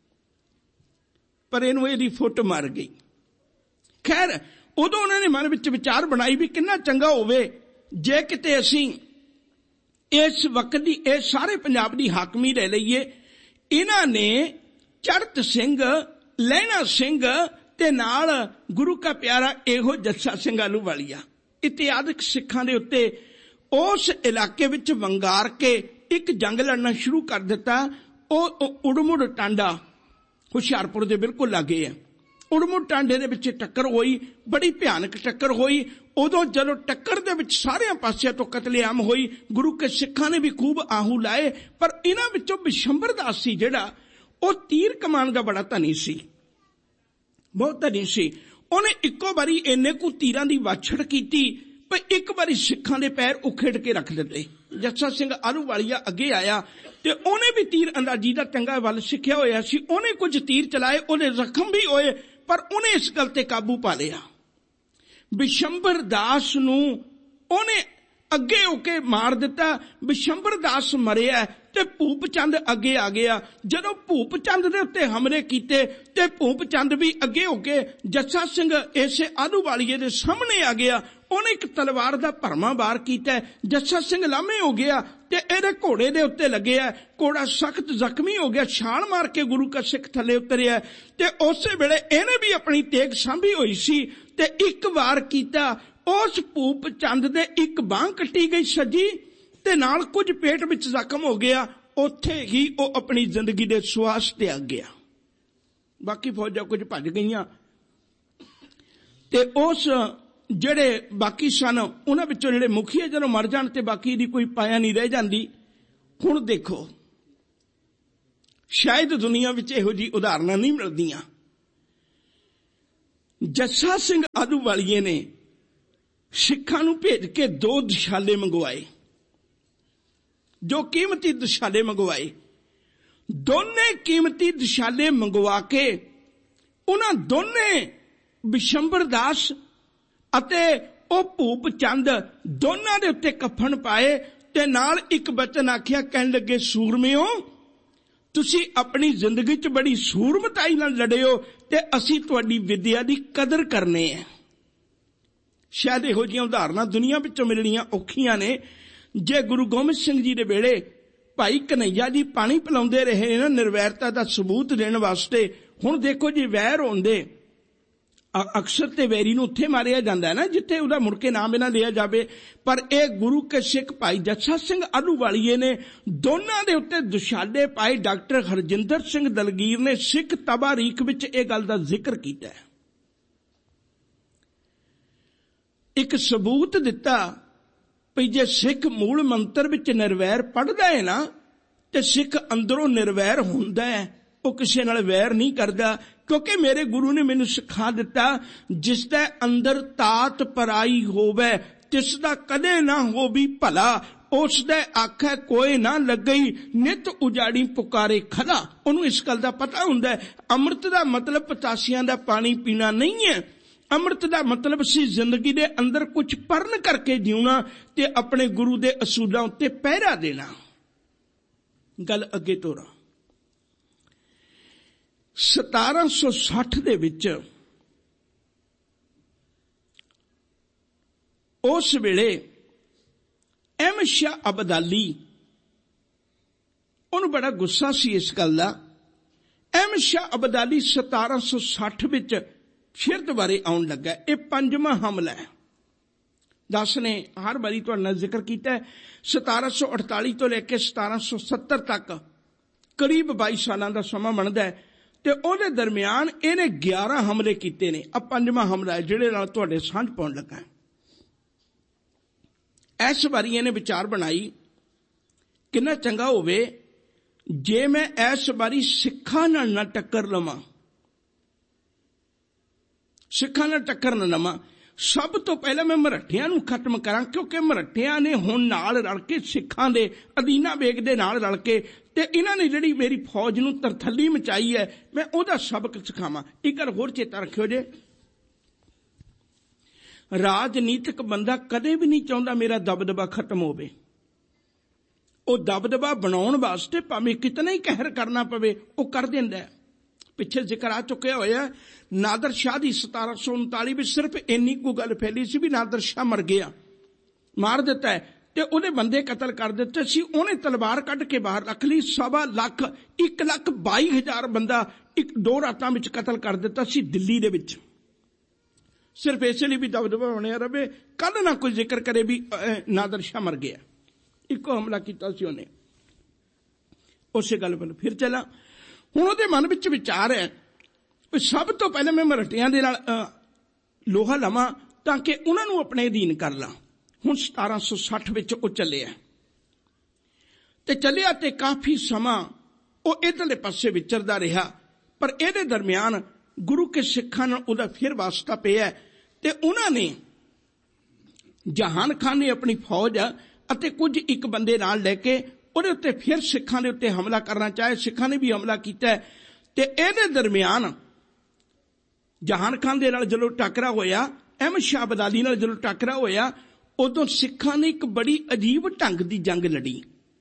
ਪਰ ਇਹਨੂੰ ਇਹਦੀ ਫੁੱਟ ਮਾਰ ਗਈ। ਖੈਰ, ਉਦੋਂ ਉਹਨਾਂ ਨੇ ਮਨ ਵਿੱਚ ਵਿਚਾਰ ਬਣਾਈ ਵੀ ਕਿੰਨਾ ਚੰਗਾ ਹੋਵੇ ਜੇ ਕਿਤੇ ਅਸੀਂ ਇਸ ਵਕਤ ਦੀ ਇਹ ਸਾਰੇ ਪੰਜਾਬ ਦੀ ਹਾਕਮੀ ਲੈ ਲਈਏ। ਇਹਨਾਂ ਨੇ ਚੜ੍ਹਤ ਸਿੰਘ, ਲਹਿਣਾ ਸਿੰਘ ਤੇ ਨਾਲ ਗੁਰੂ ਕਾ ਪਿਆਰਾ ਇਹੋ ਜੱਸਾ ਸਿੰਘ ਆਹਲੂਵਾਲੀਆ ਇਤਿਆਦਿਕ ਸਿੱਖਾਂ ਦੇ ਉੱਤੇ ਉਸ ਇਲਾਕੇ ਵਿੱਚ ਵੰਗਾਰ ਕੇ ਇੱਕ ਜੰਗ ਲੜਨਾ ਸ਼ੁਰੂ ਕਰ ਦਿੱਤਾ। ਉਹ ਉੜਮੁੜ ਟਾਂਡਾ ਹੁਸ਼ਿਆਰਪੁਰ ਦੇ ਬਿਲਕੁਲ ਲਾਗੇ ਹੈ। ਉੜਮੁੜ ਟਾਂਡੇ ਦੇ ਵਿੱਚ ਟੱਕਰ ਹੋਈ, ਬੜੀ ਭਿਆਨਕ ਟੱਕਰ ਹੋਈ। ਉਦੋਂ ਜਦੋਂ ਟੱਕਰ ਦੇ ਵਿੱਚ ਸਾਰਿਆਂ ਪਾਸਿਆਂ ਤੋਂ ਕਤਲੇਆਮ ਹੋਈ, ਗੁਰੂ ਕੇ ਸਿੱਖਾਂ ਨੇ ਵੀ ਖੂਬ ਆਹੂ ਲਾਏ। ਪਰ ਇਹਨਾਂ ਵਿੱਚੋਂ ਬਿਸ਼ੰਬਰ ਦਾਸ ਸੀ ਜਿਹੜਾ, ਉਹ ਤੀਰ ਕਮਾਨ ਦਾ ਬੜਾ ਧਨੀ ਸੀ, ਬਹੁਤ ਧਨੀ ਸੀ। ਉਹਨੇ ਇੱਕੋ ਵਾਰੀ ਇੰਨੇ ਕੁ ਤੀਰਾਂ ਦੀ ਵਾਛੜ ਕੀਤੀ ਪਰ ਇੱਕ ਵਾਰੀ ਸਿੱਖਾਂ ਦੇ ਪੈਰ ਉਖੇੜ ਕੇ ਰੱਖ ਦਿੱਤੇ। ਜੱਸਾ ਸਿੰਘ ਆਹਲੂਵਾਲੀਆ ਅੱਗੇ ਆਇਆ ਤੇ ਉਹਨੇ ਵੀ ਤੀਰ ਅੰਦਾਜ਼ੀ ਦਾ ਚੰਗਾ ਵੱਲ ਸਿੱਖਿਆ ਹੋਇਆ ਸੀ। ਉਹਨੇ ਕੁਝ ਤੀਰ ਚਲਾਏ, ਉਹਨੇ ਜ਼ਖਮ ਵੀ ਹੋਏ, ਪਰ ਉਹਨੇ ਇਸ ਗੱਲ ਤੇ ਕਾਬੂ ਪਾ ਲਿਆ। ਬਿਸ਼ੰਬਰ ਦਾਸ ਨੂੰ ਉਹਨੇ ਅੱਗੇ ਹੋ ਕੇ ਮਾਰ ਦਿੱਤਾ। ਬਿਸ਼ੰਬਰ ਦਾਸ ਮਰਿਆ ਤੇ ਭੂਪ ਚੰਦ ਅੱਗੇ ਆ ਗਿਆ। ਜਦੋਂ ਭੂਪ ਚੰਦ ਦੇ ਉੱਤੇ ਹਮਲੇ ਕੀਤੇ ਤੇ ਭੂਪ ਚੰਦ ਵੀ ਅੱਗੇ ਹੋ ਕੇ ਜੱਸਾ ਸਿੰਘ ਇਸੇ ਆਹਲੂਵਾਲੀਏ ਦੇ ਸਾਹਮਣੇ ਆ ਗਿਆ। ਉਹਨੇ ਇੱਕ ਤਲਵਾਰ ਦਾ ਭਰਮਾ ਵਾਰ ਕੀਤਾ। ਜੱਸਾ ਸਿੰਘ ਲਾਮੇ ਹੋ ਗਿਆ ਤੇ ਇਹਦੇ ਘੋੜੇ ਦੇ ਉੱਤੇ ਲੱਗਿਆ। ਘੋੜਾ ਸਖਤ ਜ਼ਖਮੀ ਹੋ ਗਿਆ, ਛਾਲ ਮਾਰ ਕੇ ਗੁਰੂ ਕਾ ਸਿੱਖ ਥੱਲੇ ਉਤਰਿਆ। ਤੇ ਉਸੇ ਵੇਲੇ ਇਹਨੇ ਵੀ ਆਪਣੀ ਤੇਗ ਸਾਂਭੀ ਹੋਈ ਸੀ ਤੇ ਇੱਕ ਵਾਰ ਕੀਤਾ, ਉਸ ਭੂਪ ਚੰਦ ਦੇ ਇੱਕ ਬਾਂਹ ਕੱਟੀ ਗਈ ਸੱਜੀ ਤੇ ਨਾਲ ਕੁਝ ਪੇਟ ਵਿੱਚ ਜ਼ਖਮ ਹੋ ਗਿਆ। ਉੱਥੇ ਹੀ ਉਹ ਆਪਣੀ ਜ਼ਿੰਦਗੀ ਦੇ ਸਵਾਸ ਤਿਆਗ ਗਿਆ। ਬਾਕੀ ਫੌਜਾਂ ਕੁਝ ਭੱਜ ਗਈਆਂ ਤੇ ਉਸ ਜਿਹੜੇ ਬਾਕੀ ਸਨ ਉਹਨਾਂ ਵਿੱਚੋਂ ਜਿਹੜੇ ਮੁਖੀਏ ਜਦੋਂ ਮਰ ਜਾਣ ਤੇ ਬਾਕੀ ਦੀ ਕੋਈ ਪਾਇਆ ਨਹੀਂ ਰਹਿ ਜਾਂਦੀ। ਹੁਣ ਦੇਖੋ, ਸ਼ਾਇਦ ਦੁਨੀਆ ਵਿੱਚ ਇਹੋ ਜਿਹੀ ਉਦਾਹਰਨਾਂ ਨਹੀਂ ਮਿਲਦੀਆਂ। ਜੱਸਾ ਸਿੰਘ ਆਹਲੂਵਾਲੀਏ ਨੇ ਸਿੱਖਾਂ ਨੂੰ ਭੇਜ ਕੇ ਦੋ ਦਸ਼ਾਲੇ ਮੰਗਵਾਏ, ਜੋ ਕੀਮਤੀ ਦਸ਼ਾਲੇ ਮੰਗਵਾਏ। ਦੋਨੇ ਕੀਮਤੀ ਦਸ਼ਾਲੇ ਮੰਗਵਾ ਕੇ ਉਹਨਾਂ ਦੋਨੇ ਬਿਸ਼ੰਬਰ ਦਾਸ ਅਤੇ ਉਹ ਭੂਪ ਚੰਦ ਦੋਨਾਂ ਦੇ ਉੱਤੇ ਕਫਨ ਪਾਏ ਤੇ ਨਾਲ ਇੱਕ ਬਚਨ ਆਖਿਆ, ਕਹਿਣ ਲੱਗੇ, ਸੂਰਮਿਓ, ਤੁਸੀਂ ਆਪਣੀ ਜ਼ਿੰਦਗੀ 'ਚ ਬੜੀ ਸੂਰਮਤਾਈ ਨਾਲ ਲੜੇ ਹੋ ਤੇ ਅਸੀਂ ਤੁਹਾਡੀ ਵਿਦਿਆ ਦੀ ਕਦਰ ਕਰਨੇ ਹੈ। ਸ਼ਾਇਦ ਇਹੋ ਜਿਹੀਆਂ ਉਦਾਹਰਨਾਂ ਦੁਨੀਆ ਵਿੱਚੋਂ ਮਿਲਣੀਆਂ ਔਖੀਆਂ ਨੇ। ਜੇ ਗੁਰੂ ਗੋਬਿੰਦ ਸਿੰਘ ਜੀ ਦੇ ਵੇਲੇ ਭਾਈ ਕਨ੍ਹਈਆ ਜੀ ਪਾਣੀ ਪਿਲਾਉਂਦੇ ਰਹੇ ਨਾ ਨਿਰਵੈਰਤਾ ਦਾ ਸਬੂਤ ਦੇਣ ਵਾਸਤੇ, ਹੁਣ ਦੇਖੋ ਜੀ ਵੈਰ ਹੁੰਦੇ ਅਕਸਰ ਤੇ ਵੈਰੀ ਨੂੰ ਉੱਥੇ ਮਾਰਿਆ ਜਾਂਦਾ ਹੈ ਨਾ ਜਿੱਥੇ ਉਹਦਾ ਮੁੜ ਕੇ ਨਾਮ ਇਹਨਾਂ ਲਿਆ ਜਾਵੇ। ਪਰ ਇਹ ਗੁਰੂ ਕੇ ਸਿੱਖ ਭਾਈ ਜੱਸਾ ਸਿੰਘ ਆਹਲੂਵਾਲੀਏ ਨੇ ਦੋਨਾਂ ਦੇ ਉੱਤੇ ਦੁਸ਼ਾਲੇ ਪਾਏ। ਡਾਕਟਰ ਹਰਜਿੰਦਰ ਸਿੰਘ ਦਲਗੀਰ ਨੇ ਸਿੱਖ ਤਬਾਰੀਖ ਵਿੱਚ ਇਹ ਗੱਲ ਦਾ ਜ਼ਿਕਰ ਕੀਤਾ ਹੈ। ਇੱਕ ਸਬੂਤ ਦਿੱਤਾ ਵੀ ਜੇ ਸਿੱਖ ਮੂਲ ਮੰਤਰ ਵਿੱਚ ਨਿਰਵੈਰ ਪੜ੍ਹਦਾ ਹੈ ਨਾ ਤੇ ਸਿੱਖ ਅੰਦਰੋਂ ਨਿਰਵੈਰ ਹੁੰਦਾ ਹੈ, ਉਹ ਕਿਸੇ ਨਾਲ ਵੈਰ ਨਹੀਂ ਕਰਦਾ। ਕਿਉਂਕਿ ਮੇਰੇ ਗੁਰੂ ਨੇ ਮੈਨੂੰ ਸਿਖਾ ਦਿੱਤਾ, ਜਿਸ ਦੇ ਅੰਦਰ ਤਾਤ ਪਰਾਈ ਹੋਵੇ ਤਿਸ ਦਾ ਕਦੇ ਨਾ ਹੋਵੀ ਭਲਾ, ਉਸ ਦੇ ਆਖੇ ਕੋਈ ਨਾ ਲੱਗਈ ਨਿਤ ਉਜਾੜੀ ਪੁਕਾਰੇ ਖਲਾ। ਉਹਨੂੰ ਇਸ ਗੱਲ ਦਾ ਪਤਾ ਹੁੰਦਾ ਹੈ ਅੰਮ੍ਰਿਤ ਦਾ ਮਤਲਬ ਪਤਾਸੀਆਂ ਦਾ ਪਾਣੀ ਪੀਣਾ ਨਹੀਂ ਹੈ। ਅੰਮ੍ਰਿਤ ਦਾ ਮਤਲਬ ਸੀ ਜ਼ਿੰਦਗੀ ਦੇ ਅੰਦਰ ਕੁਝ ਪਰਨ ਕਰਕੇ ਜਿਉਣਾ ਤੇ ਆਪਣੇ ਗੁਰੂ ਦੇ ਅਸੂਲਾਂ ਉੱਤੇ ਪਹਿਰਾ ਦੇਣਾ। ਗੱਲ ਅੱਗੇ ਤੋਰਾਂ। ਸਤਾਰਾਂ ਸੌ ਸੱਠ ਦੇ ਵਿੱਚ ਉਸ ਵੇਲੇ ਅਹਿਮਦ ਸ਼ਾਹ ਅਬਦਾਲੀ, ਉਹਨੂੰ ਬੜਾ ਗੁੱਸਾ ਸੀ ਇਸ ਗੱਲ ਦਾ। ਅਹਿਮਦ ਸ਼ਾਹ ਅਬਦਾਲੀ ਸਤਾਰਾਂ ਸੌ ਸੱਠ ਵਿੱਚ ਫਿਰ ਦੁਬਾਰੇ ਆਉਣ ਲੱਗਾ। ਇਹ ਪੰਜਵਾਂ ਹਮਲਾ ਹੈ। ਦਸ ਨੇ ਹਰ ਵਾਰੀ ਤੁਹਾਡੇ ਨਾਲ ਜ਼ਿਕਰ ਕੀਤਾ ਹੈ। ਸਤਾਰਾਂ ਸੌ ਅਠਤਾਲੀ ਤੋਂ ਲੈ ਕੇ ਸਤਾਰਾਂ ਸੌ ਸੱਤਰ ਤੱਕ ਕਰੀਬ ਬਾਈ ਸਾਲਾਂ ਦਾ ਸਮਾਂ ਬਣਦਾ ਹੈ ਤੇ ਉਹਦੇ ਦਰਮਿਆਨ ਇਹਨੇ ਗਿਆਰਾਂ ਹਮਲੇ ਕੀਤੇ ਨੇ। ਆ ਪੰਜਵਾਂ ਹਮਲਾ ਹੈ ਜਿਹੜੇ ਨਾਲ ਤੁਹਾਡੇ ਸਾਂਝ ਪਾਉਣ ਲੱਗਾ। ਇਸ ਵਾਰੀ ਇਹਨੇ ਵਿਚਾਰ ਬਣਾਈ, ਕਿੰਨਾ ਚੰਗਾ ਹੋਵੇ ਜੇ ਮੈਂ ਇਸ ਵਾਰੀ ਸਿੱਖਾਂ ਨਾਲ ਨਾ ਟੱਕਰ ਲਵਾਂ, ਸਿੱਖਾਂ ਨਾਲ ਟੱਕਰ ਨਾ ਲਵਾਂ। ਸਭ ਤੋਂ ਪਹਿਲਾਂ ਮੈਂ ਮਰਾਠਿਆਂ ਨੂੰ ਖਤਮ ਕਰਾਂ, ਕਿਉਂਕਿ ਮਰਾਠਿਆਂ ਨੇ ਹੁਣ ਨਾਲ ਰਲ ਕੇ ਸਿੱਖਾਂ ਦੇ ਅਦੀਨਾ ਬੇਗ ਦੇ ਨਾਲ ਰਲ ਕੇ ਤੇ ਇਹਨਾਂ ਨੇ ਜਿਹੜੀ ਮੇਰੀ ਫੌਜ ਨੂੰ ਤਰਥੱਲੀ ਮਚਾਈ ਹੈ, ਮੈਂ ਉਹਦਾ ਸਬਕ ਸਿਖਾਵਾਂ। ਇੱਕ ਗੱਲ ਹੋਰ ਚੇਤਾ ਰੱਖਿਓ ਜੇ, ਰਾਜਨੀਤਿਕ ਬੰਦਾ ਕਦੇ ਵੀ ਨਹੀਂ ਚਾਹੁੰਦਾ ਮੇਰਾ ਦਬਦਬਾ ਖਤਮ ਹੋਵੇ। ਉਹ ਦਬਦਬਾ ਬਣਾਉਣ ਵਾਸਤੇ ਭਾਵੇਂ ਕਿਤਨਾ ਹੀ ਕਹਿਰ ਕਰਨਾ ਪਵੇ ਉਹ ਕਰ ਦਿੰਦਾ ਹੈ। ਪਿੱਛੇ ਜ਼ਿਕਰ ਆ ਚੁੱਕਿਆ ਹੋਇਆ ਨਾਦਰ ਸ਼ਾਹ ਦੀ ਸਤਾਰਾਂ ਸੌ ਉਨਤਾਲੀ ਵਿੱਚ ਸਿਰਫ ਇੰਨੀ ਕੁ ਗੱਲ ਫੈਲੀ ਸੀ ਵੀ ਨਾਦਰ ਸ਼ਾਹ ਮਰ ਗਿਆ, ਮਾਰ ਦਿੱਤਾ ਹੈ ਤੇ ਉਹਦੇ ਬੰਦੇ ਕਤਲ ਕਰ ਦਿੱਤੇ ਸੀ। ਉਹਨੇ ਤਲਵਾਰ ਕੱਢ ਕੇ ਬਾਹਰ ਰੱਖ ਲਈ। ਸਵਾ ਲੱਖ ਇੱਕ ਲੱਖ ਬਾਈ ਹਜ਼ਾਰ ਬੰਦਾ ਇੱਕ ਦੋ ਰਾਤਾਂ ਵਿੱਚ ਕਤਲ ਕਰ ਦਿੱਤਾ ਸੀ ਦਿੱਲੀ ਦੇ ਵਿੱਚ, ਸਿਰਫ ਇਸੇ ਲਈ ਵੀ ਦਬਦਬਾ ਬਣਿਆ ਰਵੇ, ਕੱਲ ਨਾ ਕੋਈ ਜ਼ਿਕਰ ਕਰੇ ਵੀ ਨਾਦਰ ਸ਼ਾਹ ਮਰ ਗਿਆ। ਇੱਕੋ ਹਮਲਾ ਕੀਤਾ ਸੀ ਉਹਨੇ। ਉਸੇ ਗੱਲ ਵੱਲ ਫਿਰ ਚਲਾ। ਹੁਣ ਉਹਦੇ ਮਨ ਵਿੱਚ ਵਿਚਾਰ ਹੈ ਵੀ ਸਭ ਤੋਂ ਪਹਿਲਾਂ ਮੈਂ ਮਰਾਠਿਆਂ ਦੇ ਨਾਲ ਲੋਹਾ ਲਵਾਂ ਤਾਂ ਕਿ ਉਹਨਾਂ ਨੂੰ ਆਪਣੇ ਅਧੀਨ ਕਰ ਲਾਂ। ਹੁਣ ਸਤਾਰਾਂ ਸੌ ਸੱਠ ਵਿੱਚ ਉਹ ਚੱਲਿਆ ਤੇ ਚੱਲਿਆ ਤੇ ਕਾਫੀ ਸਮਾਂ ਉਹ ਇੱਧਰਲੇ ਪਾਸੇ ਵਿਚਰਦਾ ਰਿਹਾ। ਪਰ ਇਹਦੇ ਦਰਮਿਆਨ ਗੁਰੂ ਕੇ ਸਿੱਖਾਂ ਨਾਲ ਉਹਦਾ ਫਿਰ ਵਾਸਤਾ ਪਿਆ ਤੇ ਉਹਨਾਂ ਨੇ ਜਹਾਨ ਖਾਨ ਨੇ ਆਪਣੀ ਫੌਜ ਅਤੇ ਕੁਝ ਇੱਕ ਬੰਦੇ ਨਾਲ ਲੈ ਕੇ ਉਹਦੇ ਉੱਤੇ ਫਿਰ ਸਿੱਖਾਂ ਦੇ ਉੱਤੇ ਹਮਲਾ ਕਰਨਾ ਚਾਹੇ। ਸਿੱਖਾਂ ਨੇ ਵੀ ਹਮਲਾ ਕੀਤਾ ਤੇ ਇਹਦੇ ਦਰਮਿਆਨ ਜਹਾਨ ਖਾਨ ਦੇ ਨਾਲ ਜਦੋਂ ਟਾਕਰਾ ਹੋਇਆ, ਅਹਿਮਦ ਸ਼ਾਹ ਅਬਦਾਲੀ ਨਾਲ ਜਦੋਂ ਟਾਕਰਾ ਹੋਇਆ, ਉਦੋਂ ਸਿੱਖਾਂ ਨੇ ਇੱਕ ਬੜੀ ਅਜੀਬ ਢੰਗ ਦੀ ਜੰਗ ਲੜੀ।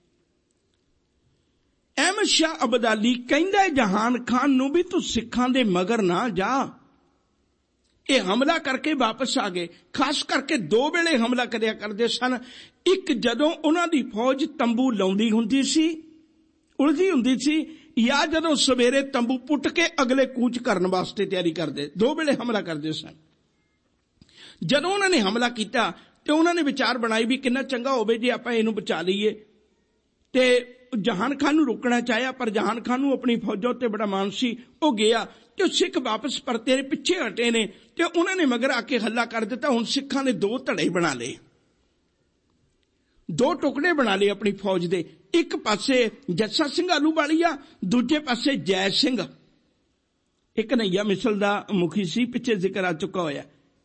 ਅਹਿਮਦ ਸ਼ਾਹ ਅਬਦਾਲੀ ਕਹਿੰਦਾ ਜਹਾਨ ਖਾਨ ਨੂੰ ਵੀ ਤੂੰ ਸਿੱਖਾਂ ਦੇ ਮਗਰ ਨਾ ਜਾ। ਇਹ ਹਮਲਾ ਕਰਕੇ ਵਾਪਸ ਆ ਗਏ। ਖਾਸ ਕਰਕੇ ਦੋ ਵੇਲੇ ਹਮਲਾ ਕਰਿਆ ਕਰਦੇ ਸਨ। ਇੱਕ ਜਦੋਂ ਉਹਨਾਂ ਦੀ ਫੌਜ ਤੰਬੂ ਲਾਉਂਦੀ ਹੁੰਦੀ ਸੀ, ਉਲਝੀ ਹੁੰਦੀ ਸੀ, ਜਾਂ ਜਦੋਂ ਸਵੇਰੇ ਤੰਬੂ ਪੁੱਟ ਕੇ ਅਗਲੇ ਕੂਚ ਕਰਨ ਵਾਸਤੇ ਤਿਆਰੀ ਕਰਦੇ, ਦੋ ਵੇਲੇ ਹਮਲਾ ਕਰਦੇ ਸਨ। ਜਦੋਂ ਉਹਨਾਂ ਨੇ ਹਮਲਾ ਕੀਤਾ ਤੇ ਉਹਨਾਂ ਨੇ ਵਿਚਾਰ ਬਣਾਈ ਵੀ ਕਿੰਨਾ ਚੰਗਾ ਹੋਵੇ ਜੇ ਆਪਾਂ ਇਹਨੂੰ ਬਚਾ ਲਈਏ। ਤੇ ਜਹਾਨ ਖਾਨ ਨੂੰ ਰੋਕਣਾ ਚਾਹਿਆ, ਪਰ ਜਹਾਨ ਖਾਨ ਨੂੰ ਆਪਣੀ ਫੌਜਾਂ ਉੱਤੇ ਬੜਾ ਮਾਣ ਸੀ, ਉਹ ਗਿਆ ਤੇ ਉਹ ਸਿੱਖ ਵਾਪਸ ਪਰਤੇ ਨੇ, ਪਿੱਛੇ ਹਟੇ ਨੇ ਤੇ ਉਹਨਾਂ ਨੇ ਮਗਰ ਆ ਕੇ ਹੱਲਾ ਕਰ ਦਿੱਤਾ। ਹੁਣ ਸਿੱਖਾਂ ਨੇ ਦੋ ਧੜੇ ਬਣਾ ਲਏ, ਦੋ ਟੁਕੜੇ ਬਣਾ ਲਏ ਆਪਣੀ ਫੌਜ ਦੇ। ਇੱਕ ਪਾਸੇ ਜੱਸਾ ਸਿੰਘ ਆਹਲੂਵਾਲੀਆ, ਦੂਜੇ ਪਾਸੇ ਜੈ ਸਿੰਘ, ਇੱਕ ਕਨ੍ਹਈਆ ਮਿਸਲ ਦਾ ਮੁਖੀ ਸੀ, ਪਿੱਛੇ ਜ਼ਿਕਰ ਆ ਚੁੱਕਾ ਹੋਇਆ।